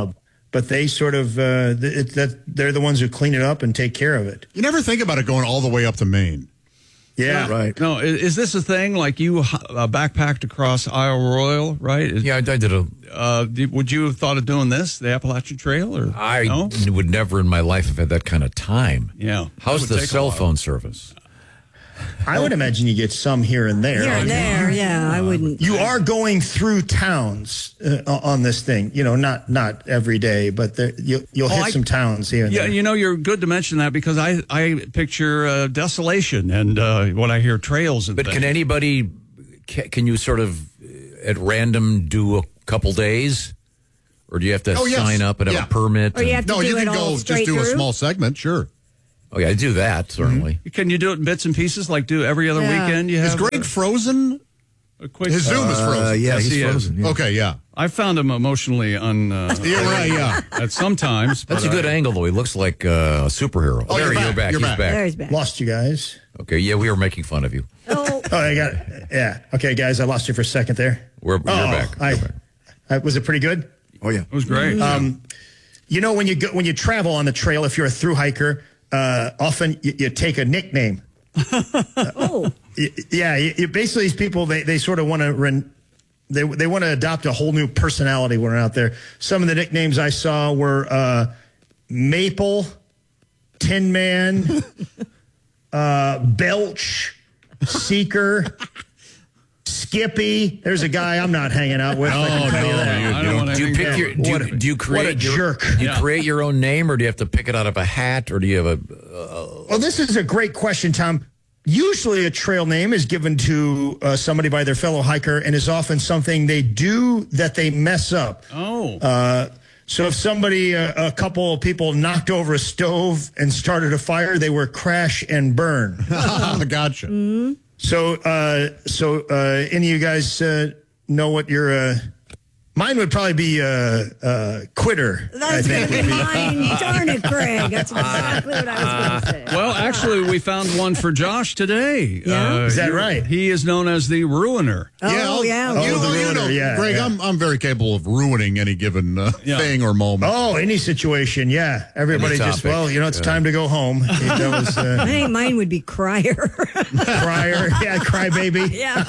but they sort of uh, it, that they're the ones who clean it up and take care of it. You never think about it going all the way up to Maine. Yeah, No, right. No, is, is this a thing? Like you uh, backpacked across Isle Royale, right? Is, Yeah, I, I did a. Uh, did, would you have thought of doing this, the Appalachian Trail, or I no? would never in my life have had that kind of time. Yeah. How's That would the take a cell while. phone service? I would imagine you get some here and there. Here and there, yeah, I wouldn't. You are going through towns uh, on this thing, you know, not not every day, but there, you, you'll Oh, hit I- some towns here and Yeah, there. you know, you're good to mention that because I, I picture uh, desolation and uh, when I hear trails and But things. can anybody, ca- can you sort of uh, at random do a couple days? Or do you have to Oh, yes. sign up and have Yeah. a permit? Or you and- have to No, do you it can all go just straight do a through? small segment, sure. Oh, yeah, I do that, certainly. Can you do it in bits and pieces, like do every other Yeah. weekend? You Is have Greg frozen? a, a quick. His Zoom is frozen. Uh, yeah, Yes, he's he is. frozen. yeah. Okay, yeah. I found him emotionally un. Uh, You're right, yeah. At sometimes. That's a but, good uh, angle, though. He looks like uh, a superhero. Oh, there, you're you're back. back. You're He's back. back. There he's back. Lost you guys. Okay, yeah, we were making fun of you. Oh, Oh, I got it. Yeah. Okay, guys, I lost you for a second there. We're, Oh, you're back. I, You're back. I, was it pretty good? Oh, yeah. It was great. Um, you know, when you go, when you travel on the trail, if you're a through hiker, uh, often you, you take a nickname. oh, Y- Yeah, you, you, basically these people they, they sort of want to ren- they they want to adopt a whole new personality when they're out there. Some of the nicknames I saw were uh, Maple, Tin Man, uh, Belch, Seeker, Skippy. There's a guy I'm not hanging out with. I can Oh, tell you no, that. you- I don't want to Do you pick your? Do What you, a- do you what a create your, jerk. Do you Yeah. create your own name, or do you have to pick it out of a hat, or do you have a? Well, this is a great question, Tom. Usually a trail name is given to uh, somebody by their fellow hiker and is often something they do that they mess up. Oh. Uh, so if somebody, uh, a couple of people knocked over a stove and started a fire, they were crash and burn. Gotcha. So, uh, so uh, any of you guys uh, know what your... Uh, mine would probably be uh, uh, quitter. that's I going think to be would be- mine. Darn it, Greg. That's exactly what I was going to say. Well, actually, we found one for Josh today. Yeah? Is that you- right? He is known as the Ruiner. Oh, I'll- yeah. Oh, You, the you ruiner, know, yeah, Greg, yeah. I'm I'm very capable of ruining any given uh, Yeah. thing or moment. Oh, any situation, yeah. Everybody Any just, topic. well, you know, it's time to go home. That was I uh, think mine would be crier. crier. Yeah, crybaby. yeah.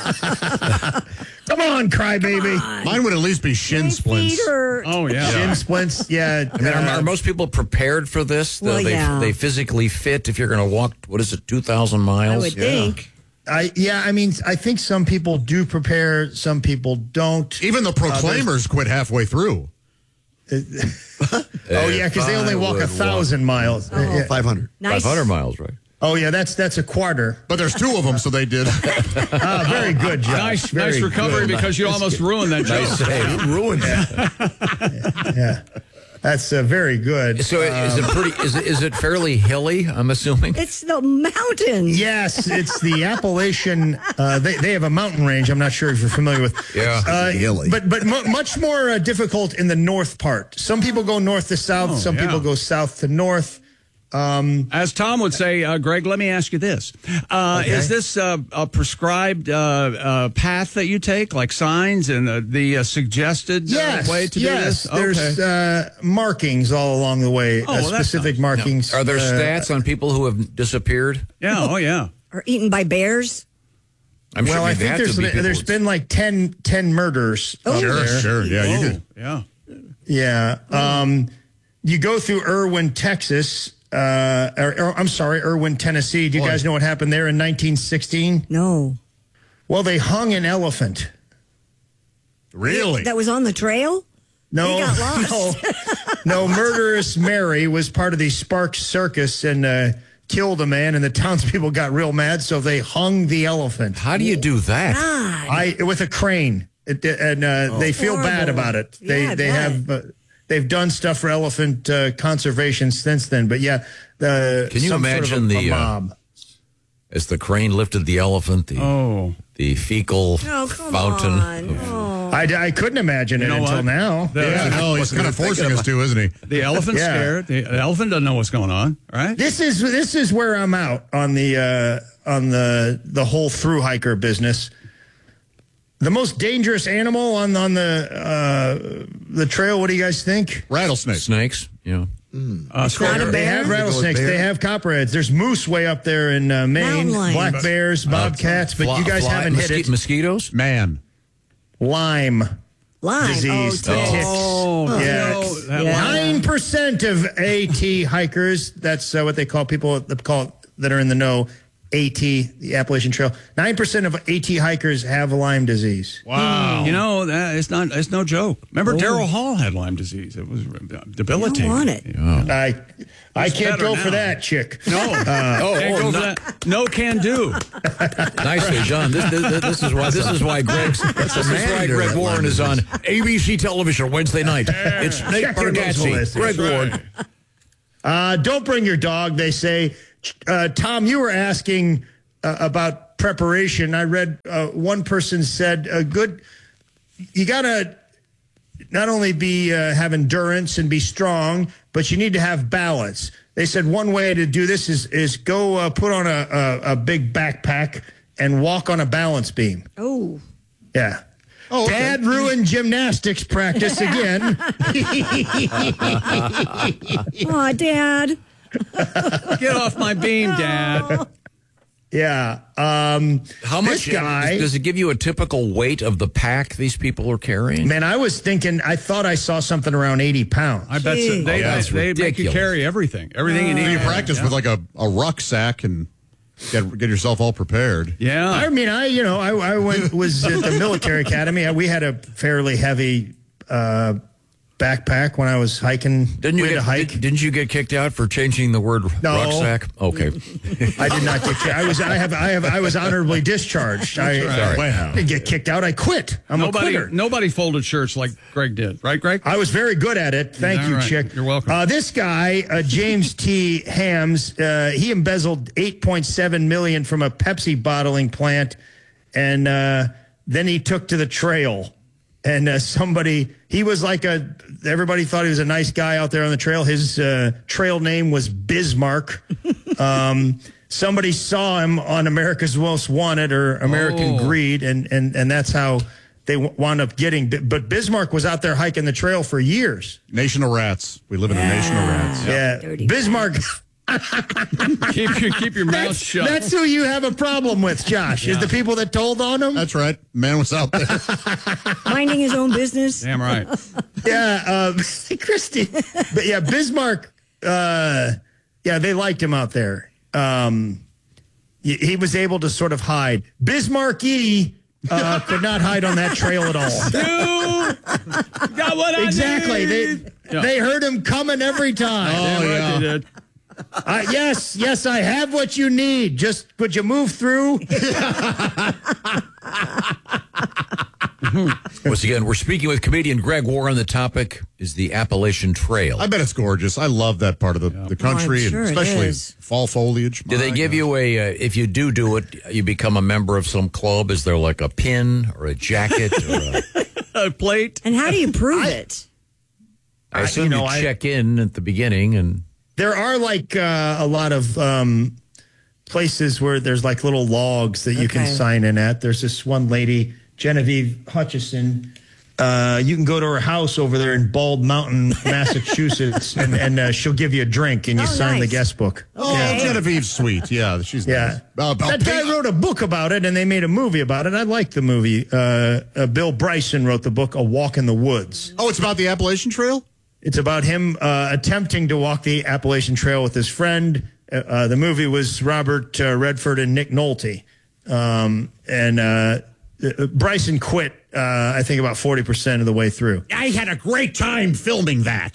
Come on, crybaby. Mine would at least be shin splints. Peter. Oh, yeah. Shin splints. Yeah. I mean, are, uh, are most people prepared for this? Well, they, yeah. they physically fit if you're going to walk, what is it, two thousand miles? I would think. I yeah, I mean, I think some people do prepare, some people don't. Even the proclaimers quit halfway through. Oh yeah, because they only walk a thousand miles. Uh, yeah. five hundred. Nice. five hundred miles, right? Oh yeah, that's that's a quarter. But there's two of them, so they did. Ah, very good, Josh. Nice, Very nice recovery good. because you almost ruined that joke. Nice save. Ruined that. Yeah, that's uh, very good. So is it pretty, is it, is it fairly hilly, I'm assuming? It's the mountains. Yes, it's the Appalachian. Uh, they they have a mountain range. I'm not sure if you're familiar with. Yeah. Uh, Hilly. but but mu much more uh, difficult in the north part. Some people go north to south. Oh, some yeah. people go south to north. Um, As Tom would say, uh, Greg, let me ask you this. Uh, Okay. Is this uh, a prescribed uh, uh, path that you take, like signs and uh, the uh, suggested uh, yes, way to yes. do this? There's uh, markings all along the way. Oh, uh, well, that's specific nice. markings. Are there uh, stats on people who have disappeared? Yeah, oh, yeah. Or eaten by bears. I'm well, sure I there think had to there's be been, people there's who- been like ten, ten murders. Oh. up Sure, there. sure. Yeah, you Whoa, could. Yeah. Yeah. Um, you go through Irwin, Texas. Uh, or, or, I'm sorry, Irwin, Tennessee. Do you Boy. guys know what happened there in nineteen sixteen? No. Well, they hung an elephant. Really? That was on the trail? No, He got lost. no, no. Murderous Mary was part of the Sparks Circus and uh, killed a man, and the townspeople got real mad, so they hung the elephant. How do you do that? God. I with a crane, it, and uh, they feel bad Horrible. about it. They Yeah, I they bet. have uh, they've done stuff for elephant uh, conservation since then. But yeah, the Can you some sort of imagine a, a the, uh, mob? As the crane lifted the elephant, the, Oh. the fecal Oh, come fountain. on. of- Oh. I, I couldn't imagine You it know until what? now. The- Yeah, no, he's kind of forcing us to, isn't he? The elephant's Yeah. scared. The, the elephant doesn't know what's going on, right? This is this is where I'm out on the uh, on the the whole through hiker business. The most dangerous animal on on the uh, the trail. What do you guys think? Rattlesnakes. Snakes. Yeah. Mm. Uh, They, they have rattlesnakes. They have copperheads. There's moose way up there in uh, Maine. Mountain lions. Black bears, bobcats. But Fly- you guys fly- haven't hit mosqui- it. Mosquitoes? Man. Lyme. Lyme. Disease. Oh, the ticks. ticks. Oh, yeah. no, that Yeah. Nine percent of AT hikers. That's uh, what they call people that call it, that are in the know. AT, the Appalachian Trail. Nine percent of AT hikers have Lyme disease. Wow. You know, that, it's not it's no joke. Remember, Oh. Daryl Hall had Lyme disease. It was debilitating. You don't want it. Yeah. I I It's can't better go now. for that, chick. No. Uh, Oh, Can't oh, go for no- that. No can do. Nicely done. This, this, this is why. This is why Greg. This is why Greg Warren is on A B C television Wednesday night. It's Nate Checking those Bargatze, lists. Greg That's right. Warren. Uh, don't bring your dog, they say. Uh, Tom, you were asking uh, about preparation. I read uh, one person said a good, you got to not only be uh, have endurance and be strong, but you need to have balance. They said one way to do this is is go uh, put on a, a, a big backpack and walk on a balance beam. Oh. Yeah. Oh, okay. Dad ruined gymnastics practice again. Aw, Dad. Get off my beam, Dad. Yeah. Um, How this much guy, does it give you a typical weight of the pack these people are carrying? man, I was thinking, I thought I saw something around eighty pounds. I bet so. Jeez. they, Oh, that's they make you ridiculous. carry everything. Everything you need. You practice with like a, a rucksack and get get yourself all prepared. Yeah. I mean, I, you know, I, I went, was at the military academy. We had a fairly heavy uh, backpack when I was hiking. Didn't you we had get, to hike? did, didn't you get kicked out for changing the word No. rucksack? Okay. I did not get. I was. I have. I have. I was honorably discharged. I right. Wow. didn't get kicked out. I quit. I'm a nobody, quitter. nobody folded shirts like Greg did, right, Greg? I was very good at it. Thank Yeah, you, all right. Chick. You're welcome. Uh, this guy, uh, James T. Hams, uh, he embezzled eight point seven million dollars from a Pepsi bottling plant, and uh, then he took to the trail. And uh, somebody, he was like a, everybody thought he was a nice guy out there on the trail. His uh, trail name was Bismarck. Um, somebody saw him on America's Most Wanted or American Oh. Greed, and, and, and that's how they w- wound up getting. But Bismarck was out there hiking the trail for years. Nation of rats. We live in a nation of rats. Yeah, Dirty Bismarck. keep your keep your mouth That's, shut. that's who you have a problem with, Josh. Is the people that told on him? That's right. Man was out there. Minding his own business. Damn right. Yeah, uh, Christy. But yeah, Bismarck. Uh, yeah, they liked him out there. Um, he, he was able to sort of hide. Bismarck E. Uh, could not hide on that trail at all. You got what I Exactly. need. They Yeah. they heard him coming every time. Damn right yeah. they did. Uh, yes, yes, I have what you need. Just would you move through? Once again, we're speaking with comedian Greg Warren. The topic is the Appalachian Trail. I bet it's gorgeous. I love that part of the, the country, sure and it especially is. fall foliage. Do they My give gosh. you a, uh, if you do do it, you become a member of some club? Is there like a pin or a jacket? Or a, A plate. And how do you prove it? I I- assume you you, know, I- check in at the beginning and. There are like uh, a lot of um, places where there's like little logs that you can Okay. sign in at. There's this one lady, Genevieve Hutchison. Uh, you can go to her house over there in Bald Mountain, Massachusetts, and, and uh, she'll give you a drink and you Oh, sign the nice. guest book. Oh, Yeah. Genevieve's sweet. Yeah, she's Yeah. nice. Uh, that guy pay- wrote a book about it, and they made a movie about it. I like the movie. Uh, uh, Bill Bryson wrote the book, A Walk in the Woods. Oh, it's about the Appalachian Trail? It's about him uh, attempting to walk the Appalachian Trail with his friend. Uh, uh, the movie was Robert uh, Redford and Nick Nolte. Um, and uh, uh, Bryson quit, uh, I think, about forty percent of the way through. I had a great time filming that.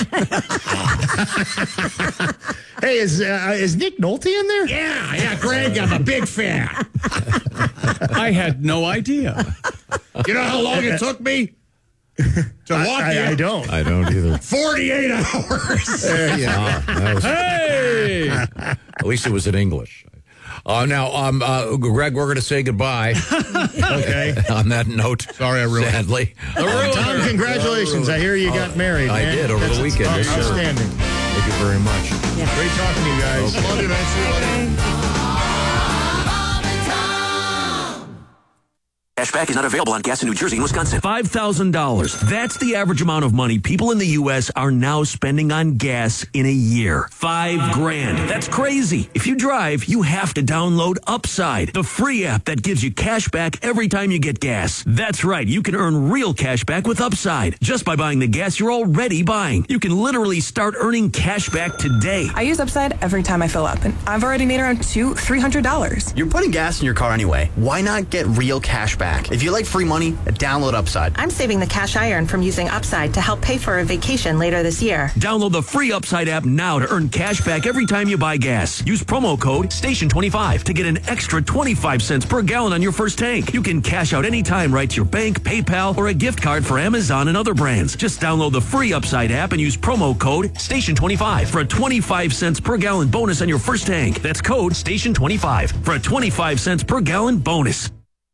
Hey, is uh, is Nick Nolte in there? yeah, yeah, Greg, I'm a big fan. I had no idea. You know how long it took me to walk I, here? I, I don't. I don't either. forty-eight hours. There you go. Ah, that was- Hey! at least it was in English. Uh, now, um, uh, Greg, we're going to say goodbye. Okay. On that note, Sorry, I ruined it. sadly. Uh, Tom, congratulations. I hear you got married. I man. did over That's the weekend. Yes, sir. Outstanding. Thank you very much. Great talking to you guys. Love you, man. See you later. Cash back is not available on gas in New Jersey and Wisconsin. five thousand dollars. That's the average amount of money people in the U S are now spending on gas in a year. Five grand. That's crazy. If you drive, you have to download Upside, the free app that gives you cash back every time you get gas. That's right. You can earn real cash back with Upside just by buying the gas you're already buying. You can literally start earning cash back today. I use Upside every time I fill up, and I've already made around two, three hundred dollars. You're putting gas in your car anyway. Why not get real cash back? If you like free money, download Upside. I'm saving the cash I earn from using Upside to help pay for a vacation later this year. Download the free Upside app now to earn cash back every time you buy gas. Use promo code station twenty-five to get an extra twenty-five cents per gallon on your first tank. You can cash out anytime right to your bank, PayPal, or a gift card for Amazon and other brands. Just download the free Upside app and use promo code station twenty-five for a twenty-five cents per gallon bonus on your first tank. That's code station twenty-five for a twenty-five cents per gallon bonus.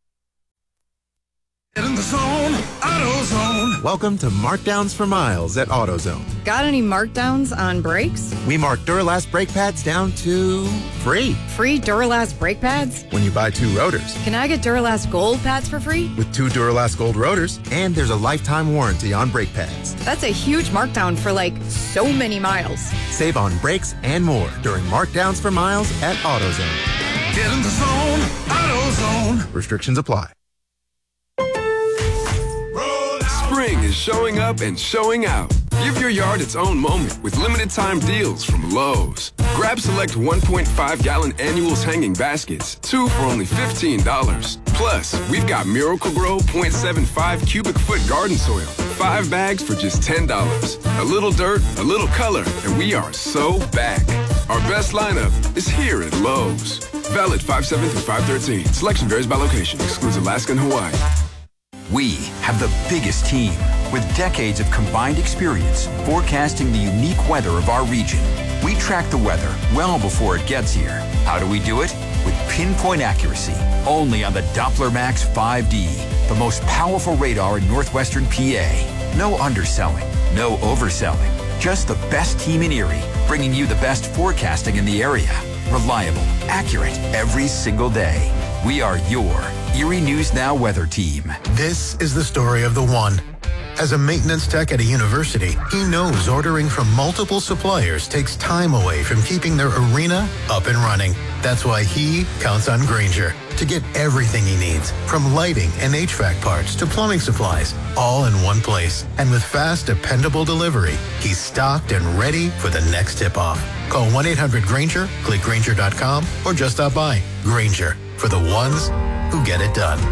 Get in the zone, AutoZone. Welcome to Markdowns for Miles at AutoZone. Got any markdowns on brakes? We mark Duralast brake pads down to free. Free Duralast brake pads? When you buy two rotors. Can I get Duralast Gold pads for free? With two Duralast Gold rotors, and there's a lifetime warranty on brake pads. That's a huge markdown for like so many miles. Save on brakes and more during Markdowns for Miles at AutoZone. Get in the zone, AutoZone. Restrictions apply. Spring is showing up and showing out. Give your yard its own moment with limited time deals from Lowe's. Grab select one point five gallon annuals hanging baskets, two for only fifteen dollars. Plus, we've got Miracle-Gro point seven five cubic foot garden soil, five bags for just ten dollars. A little dirt, a little color, and we are so back. Our best lineup is here at Lowe's. Valid five seven through five thirteen. Selection varies by location. Excludes Alaska and Hawaii. We have the biggest team with decades of combined experience forecasting the unique weather of our region. We track the weather well before it gets here. How do we do it? With pinpoint accuracy, only on the Doppler Max five D, the most powerful radar in northwestern P A. No underselling, no overselling, just the best team in Erie, bringing you the best forecasting in the area. Reliable, accurate, every single day. We are your Erie News Now weather team. This is the story of the one. As a maintenance tech at a university, he knows ordering from multiple suppliers takes time away from keeping their arena up and running. That's why he counts on Grainger to get everything he needs, from lighting and H V A C parts to plumbing supplies, all in one place. And with fast, dependable delivery, he's stocked and ready for the next tip-off. Call one eight hundred Grainger, click Grainger dot com, or just stop by. Grainger, for the ones who get it done.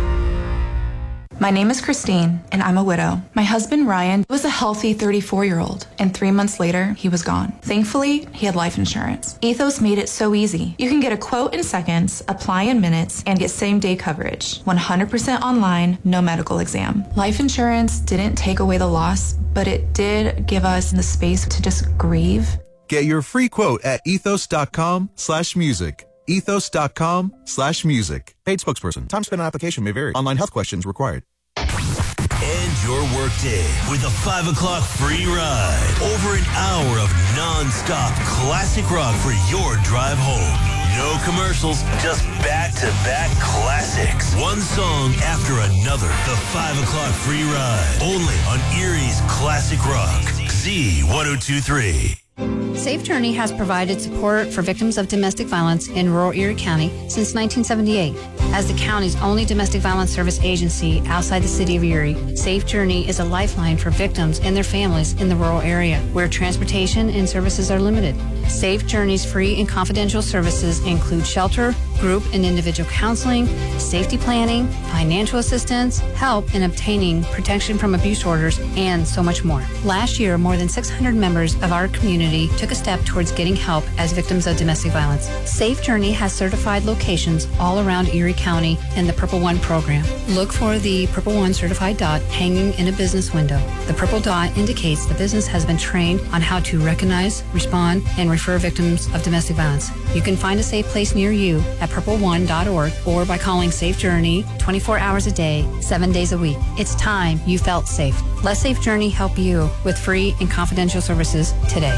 My name is Christine, and I'm a widow. My husband, Ryan, was a healthy thirty-four-year-old, and three months later, he was gone. Thankfully, he had life insurance. Ethos made it so easy. You can get a quote in seconds, apply in minutes, and get same-day coverage. one hundred percent online, no medical exam. Life insurance didn't take away the loss, but it did give us the space to just grieve. Get your free quote at ethos.com slash music. ethos.com slash music. Paid spokesperson. Time spent on application may vary. Online health questions required. End your workday with a five o'clock free ride. Over an hour of non-stop classic rock for your drive home. No commercials, just back-to-back classics. One song after another. The five o'clock free ride. Only on Erie's Classic Rock. Z ten twenty-three. Safe Journey has provided support for victims of domestic violence in rural Erie County since nineteen seventy-eight. As the county's only domestic violence service agency outside the city of Erie, Safe Journey is a lifeline for victims and their families in the rural area where transportation and services are limited. Safe Journey's free and confidential services include shelter, group and individual counseling, safety planning, financial assistance, help in obtaining protection from abuse orders, and so much more. Last year, more than six hundred members of our community took a step towards getting help as victims of domestic violence. Safe Journey has certified locations all around Erie County in the Purple One program. Look for the Purple One certified dot hanging in a business window. The purple dot indicates the business has been trained on how to recognize, respond, and refer victims of domestic violence. You can find a safe place near you at purple one dot org or by calling Safe Journey twenty-four hours a day, seven days a week. It's time you felt safe. Let Safe Journey help you with free and confidential services today.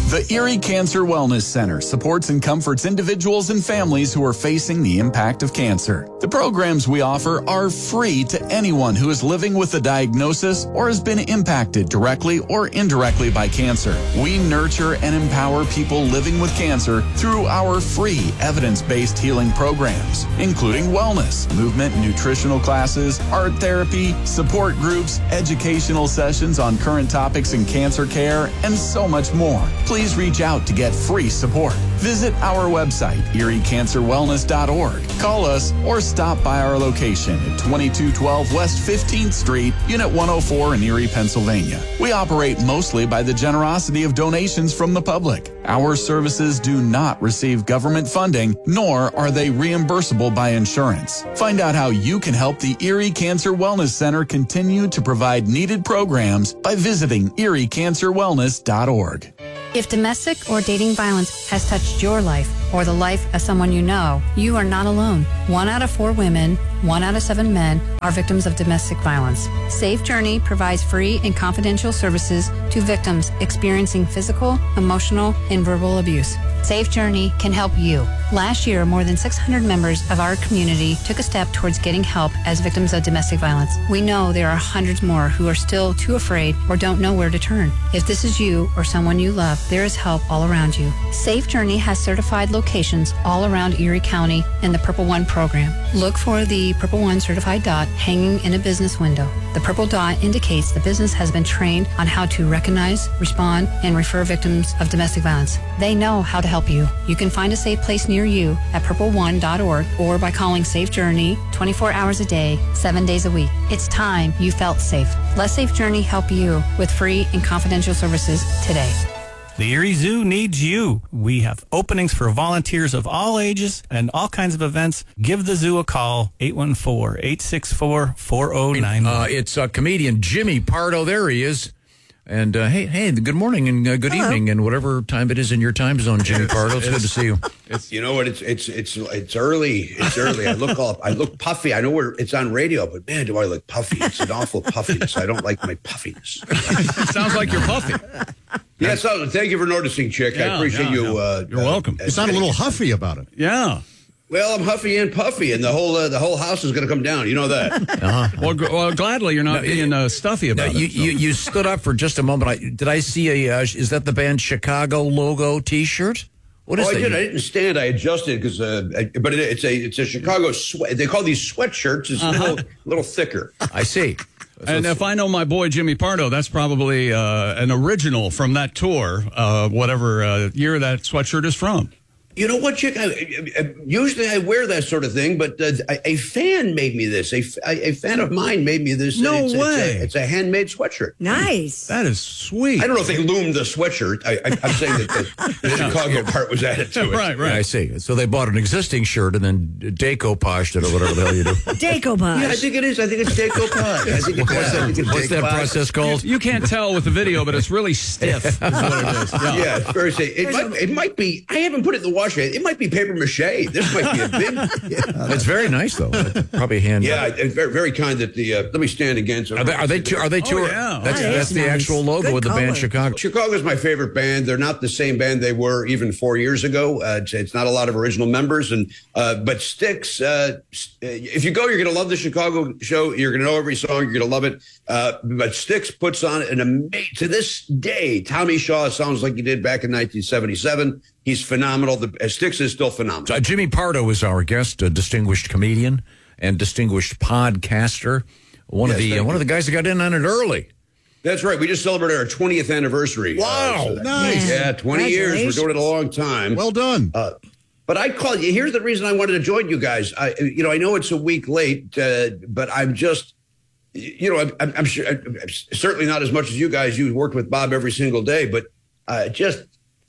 The Erie Cancer Wellness Center supports and comforts individuals and families who are facing the impact of cancer. The programs we offer are free to anyone who is living with a diagnosis or has been impacted directly or indirectly by cancer. We nurture and empower people living with cancer through our free evidence-based healing programs, including wellness, movement, and nutritional classes, art therapy, support groups, educational sessions on current topics in cancer care, and so much more. Please reach out to get free support. Visit our website, erie cancer wellness dot org. Call us or stop by our location at twenty-two twelve West fifteenth Street, Unit one oh four in Erie, Pennsylvania. We operate mostly by the generosity of donations from the public. Our services do not receive government funding, nor are they reimbursable by insurance. Find out how you can help the Erie Cancer Wellness Center continue to provide needed programs by visiting erie cancer wellness dot org. If domestic or dating violence has touched your life or the life of someone you know, you are not alone. One out of four women, one out of seven men are victims of domestic violence. Safe Journey provides free and confidential services to victims experiencing physical, emotional, and verbal abuse. Safe Journey can help you. Last year, more than six hundred members of our community took a step towards getting help as victims of domestic violence. We know there are hundreds more who are still too afraid or don't know where to turn. If this is you or someone you love, there is help all around you. Safe Journey has certified locations all around Erie County in the Purple One program. Look for the Purple One certified dot hanging in a business window. The purple dot indicates the business has been trained on how to recognize, respond, and refer victims of domestic violence. They know how to help you. You can find a safe place near you at purple one dot org or by calling Safe Journey twenty-four hours a day, seven days a week. It's time you felt safe. Let Safe Journey help you with free and confidential services today. The Erie Zoo needs you. We have openings for volunteers of all ages and all kinds of events. Give the zoo a call, eight one four, eight six four, four oh nine one. Uh, it's uh, comedian Jimmy Pardo. There he is. And uh, hey, hey, good morning and uh, good Hello. evening, and whatever time it is in your time zone, Jimmy Pardo. It's good to see you. It's, you know what? It's it's it's it's early. It's early. I look all I look puffy. I know we're it's on radio, but man, do I look puffy? It's an awful puffiness. I don't like my puffiness. It sounds like you're puffy. Yeah, so thank you for noticing, Chick. Yeah, I appreciate yeah, you. yeah. Uh, You're welcome. Uh, You sound a little huffy about it. Yeah. Well, I'm huffy and puffy, and the whole uh, the whole house is going to come down. You know that. Uh-huh. Well, g- well, gladly you're not No, being uh, stuffy about you, it. so. you you stood up for just a moment. I, did I see a? Uh, is that the band Chicago logo T-shirt? What is oh, I that? did. I didn't stand. I adjusted because, uh, I- but it, it's a it's a Chicago sweat. They call these sweatshirts. It's a Uh-huh. little little thicker. I see. And if I know my boy Jimmy Pardo, that's probably uh, an original from that tour, uh, whatever uh, year that sweatshirt is from. You know what, Chick? I, I, usually I wear that sort of thing, but uh, a, a fan made me this. A, a fan of mine made me this. No it's, way. It's a, it's a handmade sweatshirt. Nice. That is sweet. I don't know if they loomed the sweatshirt. I, I, I'm saying that the, the Chicago part was added to it. Right, right. I see. So they bought an existing shirt and then decoupaged it or whatever the hell you do. Decoupage. Yeah, I think it is. I think it's decoupage. I think it's, What's I that, think it's what's that decoupage. process called? You can't tell with the video, but it's really stiff. Is what it is. Yeah. Yeah, it's very safe. It might, it might be. I haven't put it in the washer. It might be paper mache. This might be a big. Yeah, It's very nice though. Probably hand. yeah it's very very kind that the. Uh, let me stand again. So Are they? Are they? Two, are they two? Oh, yeah. That's That that's is the nice. actual logo Good of the band color. Chicago. Chicago's my favorite band. They're not the same band they were even four years ago. Uh, it's, it's not a lot of original members, and uh, but Styx. Uh, if you go, you're going to love the Chicago show. You're going to know every song. You're going to love it. Uh, but Styx puts on an amazing. To this day, Tommy Shaw sounds like he did back in nineteen seventy-seven. He's phenomenal. The uh, Styx is still phenomenal. Uh, Jimmy Pardo is our guest, a distinguished comedian and distinguished podcaster. One of Yes, the uh, thank one of you. the guys that got in on it early. That's right. We just celebrated our twentieth anniversary. Wow, so- nice. Yeah, twenty years. We're doing it a long time. Well done. Uh, but I call you. Here's the reason I wanted to join you guys. I, you know, I know it's a week late, uh, but I'm just, you know, I'm, I'm, I'm sure, I'm certainly not as much as you guys. You worked with Bob every single day, but uh, just,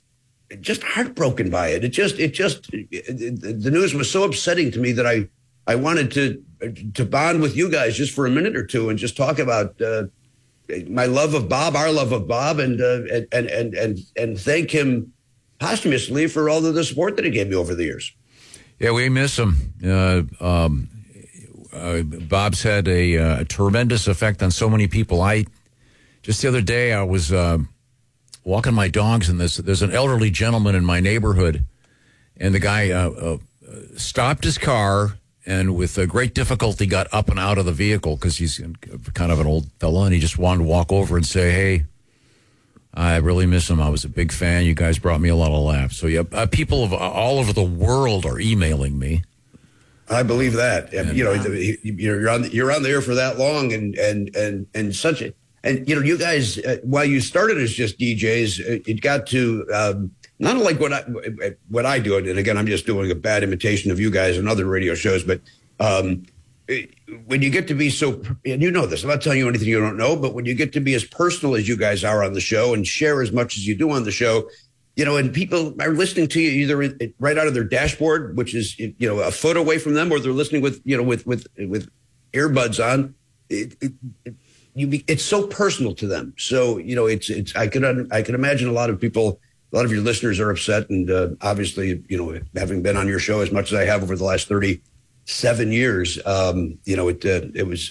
just heartbroken by it. It just, it just, it, it, the news was so upsetting to me that I, I wanted to, to bond with you guys just for a minute or two and just talk about uh, my love of Bob, our love of Bob, and uh, and and and and and thank him posthumously for all of the support that he gave me over the years. Yeah, we miss him. Uh, um, uh, Bob's had a, uh, a tremendous effect on so many people. I just the other day I was uh, walking my dogs, and this there's an elderly gentleman in my neighborhood, and the guy uh, uh, stopped his car and with uh, great difficulty got up and out of the vehicle because he's kind of an old fella, and he just wanted to walk over and say, "Hey, I really miss him. I was a big fan. You guys brought me a lot of laughs." So yeah, uh, people of all over the world are emailing me. I believe that. And, you know, you're on you're on the air for that long, and and and and such a and you know, you guys uh, while you started as just D Js, it got to um, not like what I what I do. And again, I'm just doing a bad imitation of you guys and other radio shows. But um, when you get to be so, and you know this, I'm not telling you anything you don't know, but when you get to be as personal as you guys are on the show and share as much as you do on the show. You know, and people are listening to you either right out of their dashboard, which is, you know, a foot away from them, or they're listening with, you know, with with with earbuds on. It, it, it, you be, it's so personal to them. So, you know, it's it's I could I can imagine a lot of people, a lot of your listeners are upset, and uh, obviously, you know, having been on your show as much as I have over the last thirty-seven years, um, you know, it uh, it was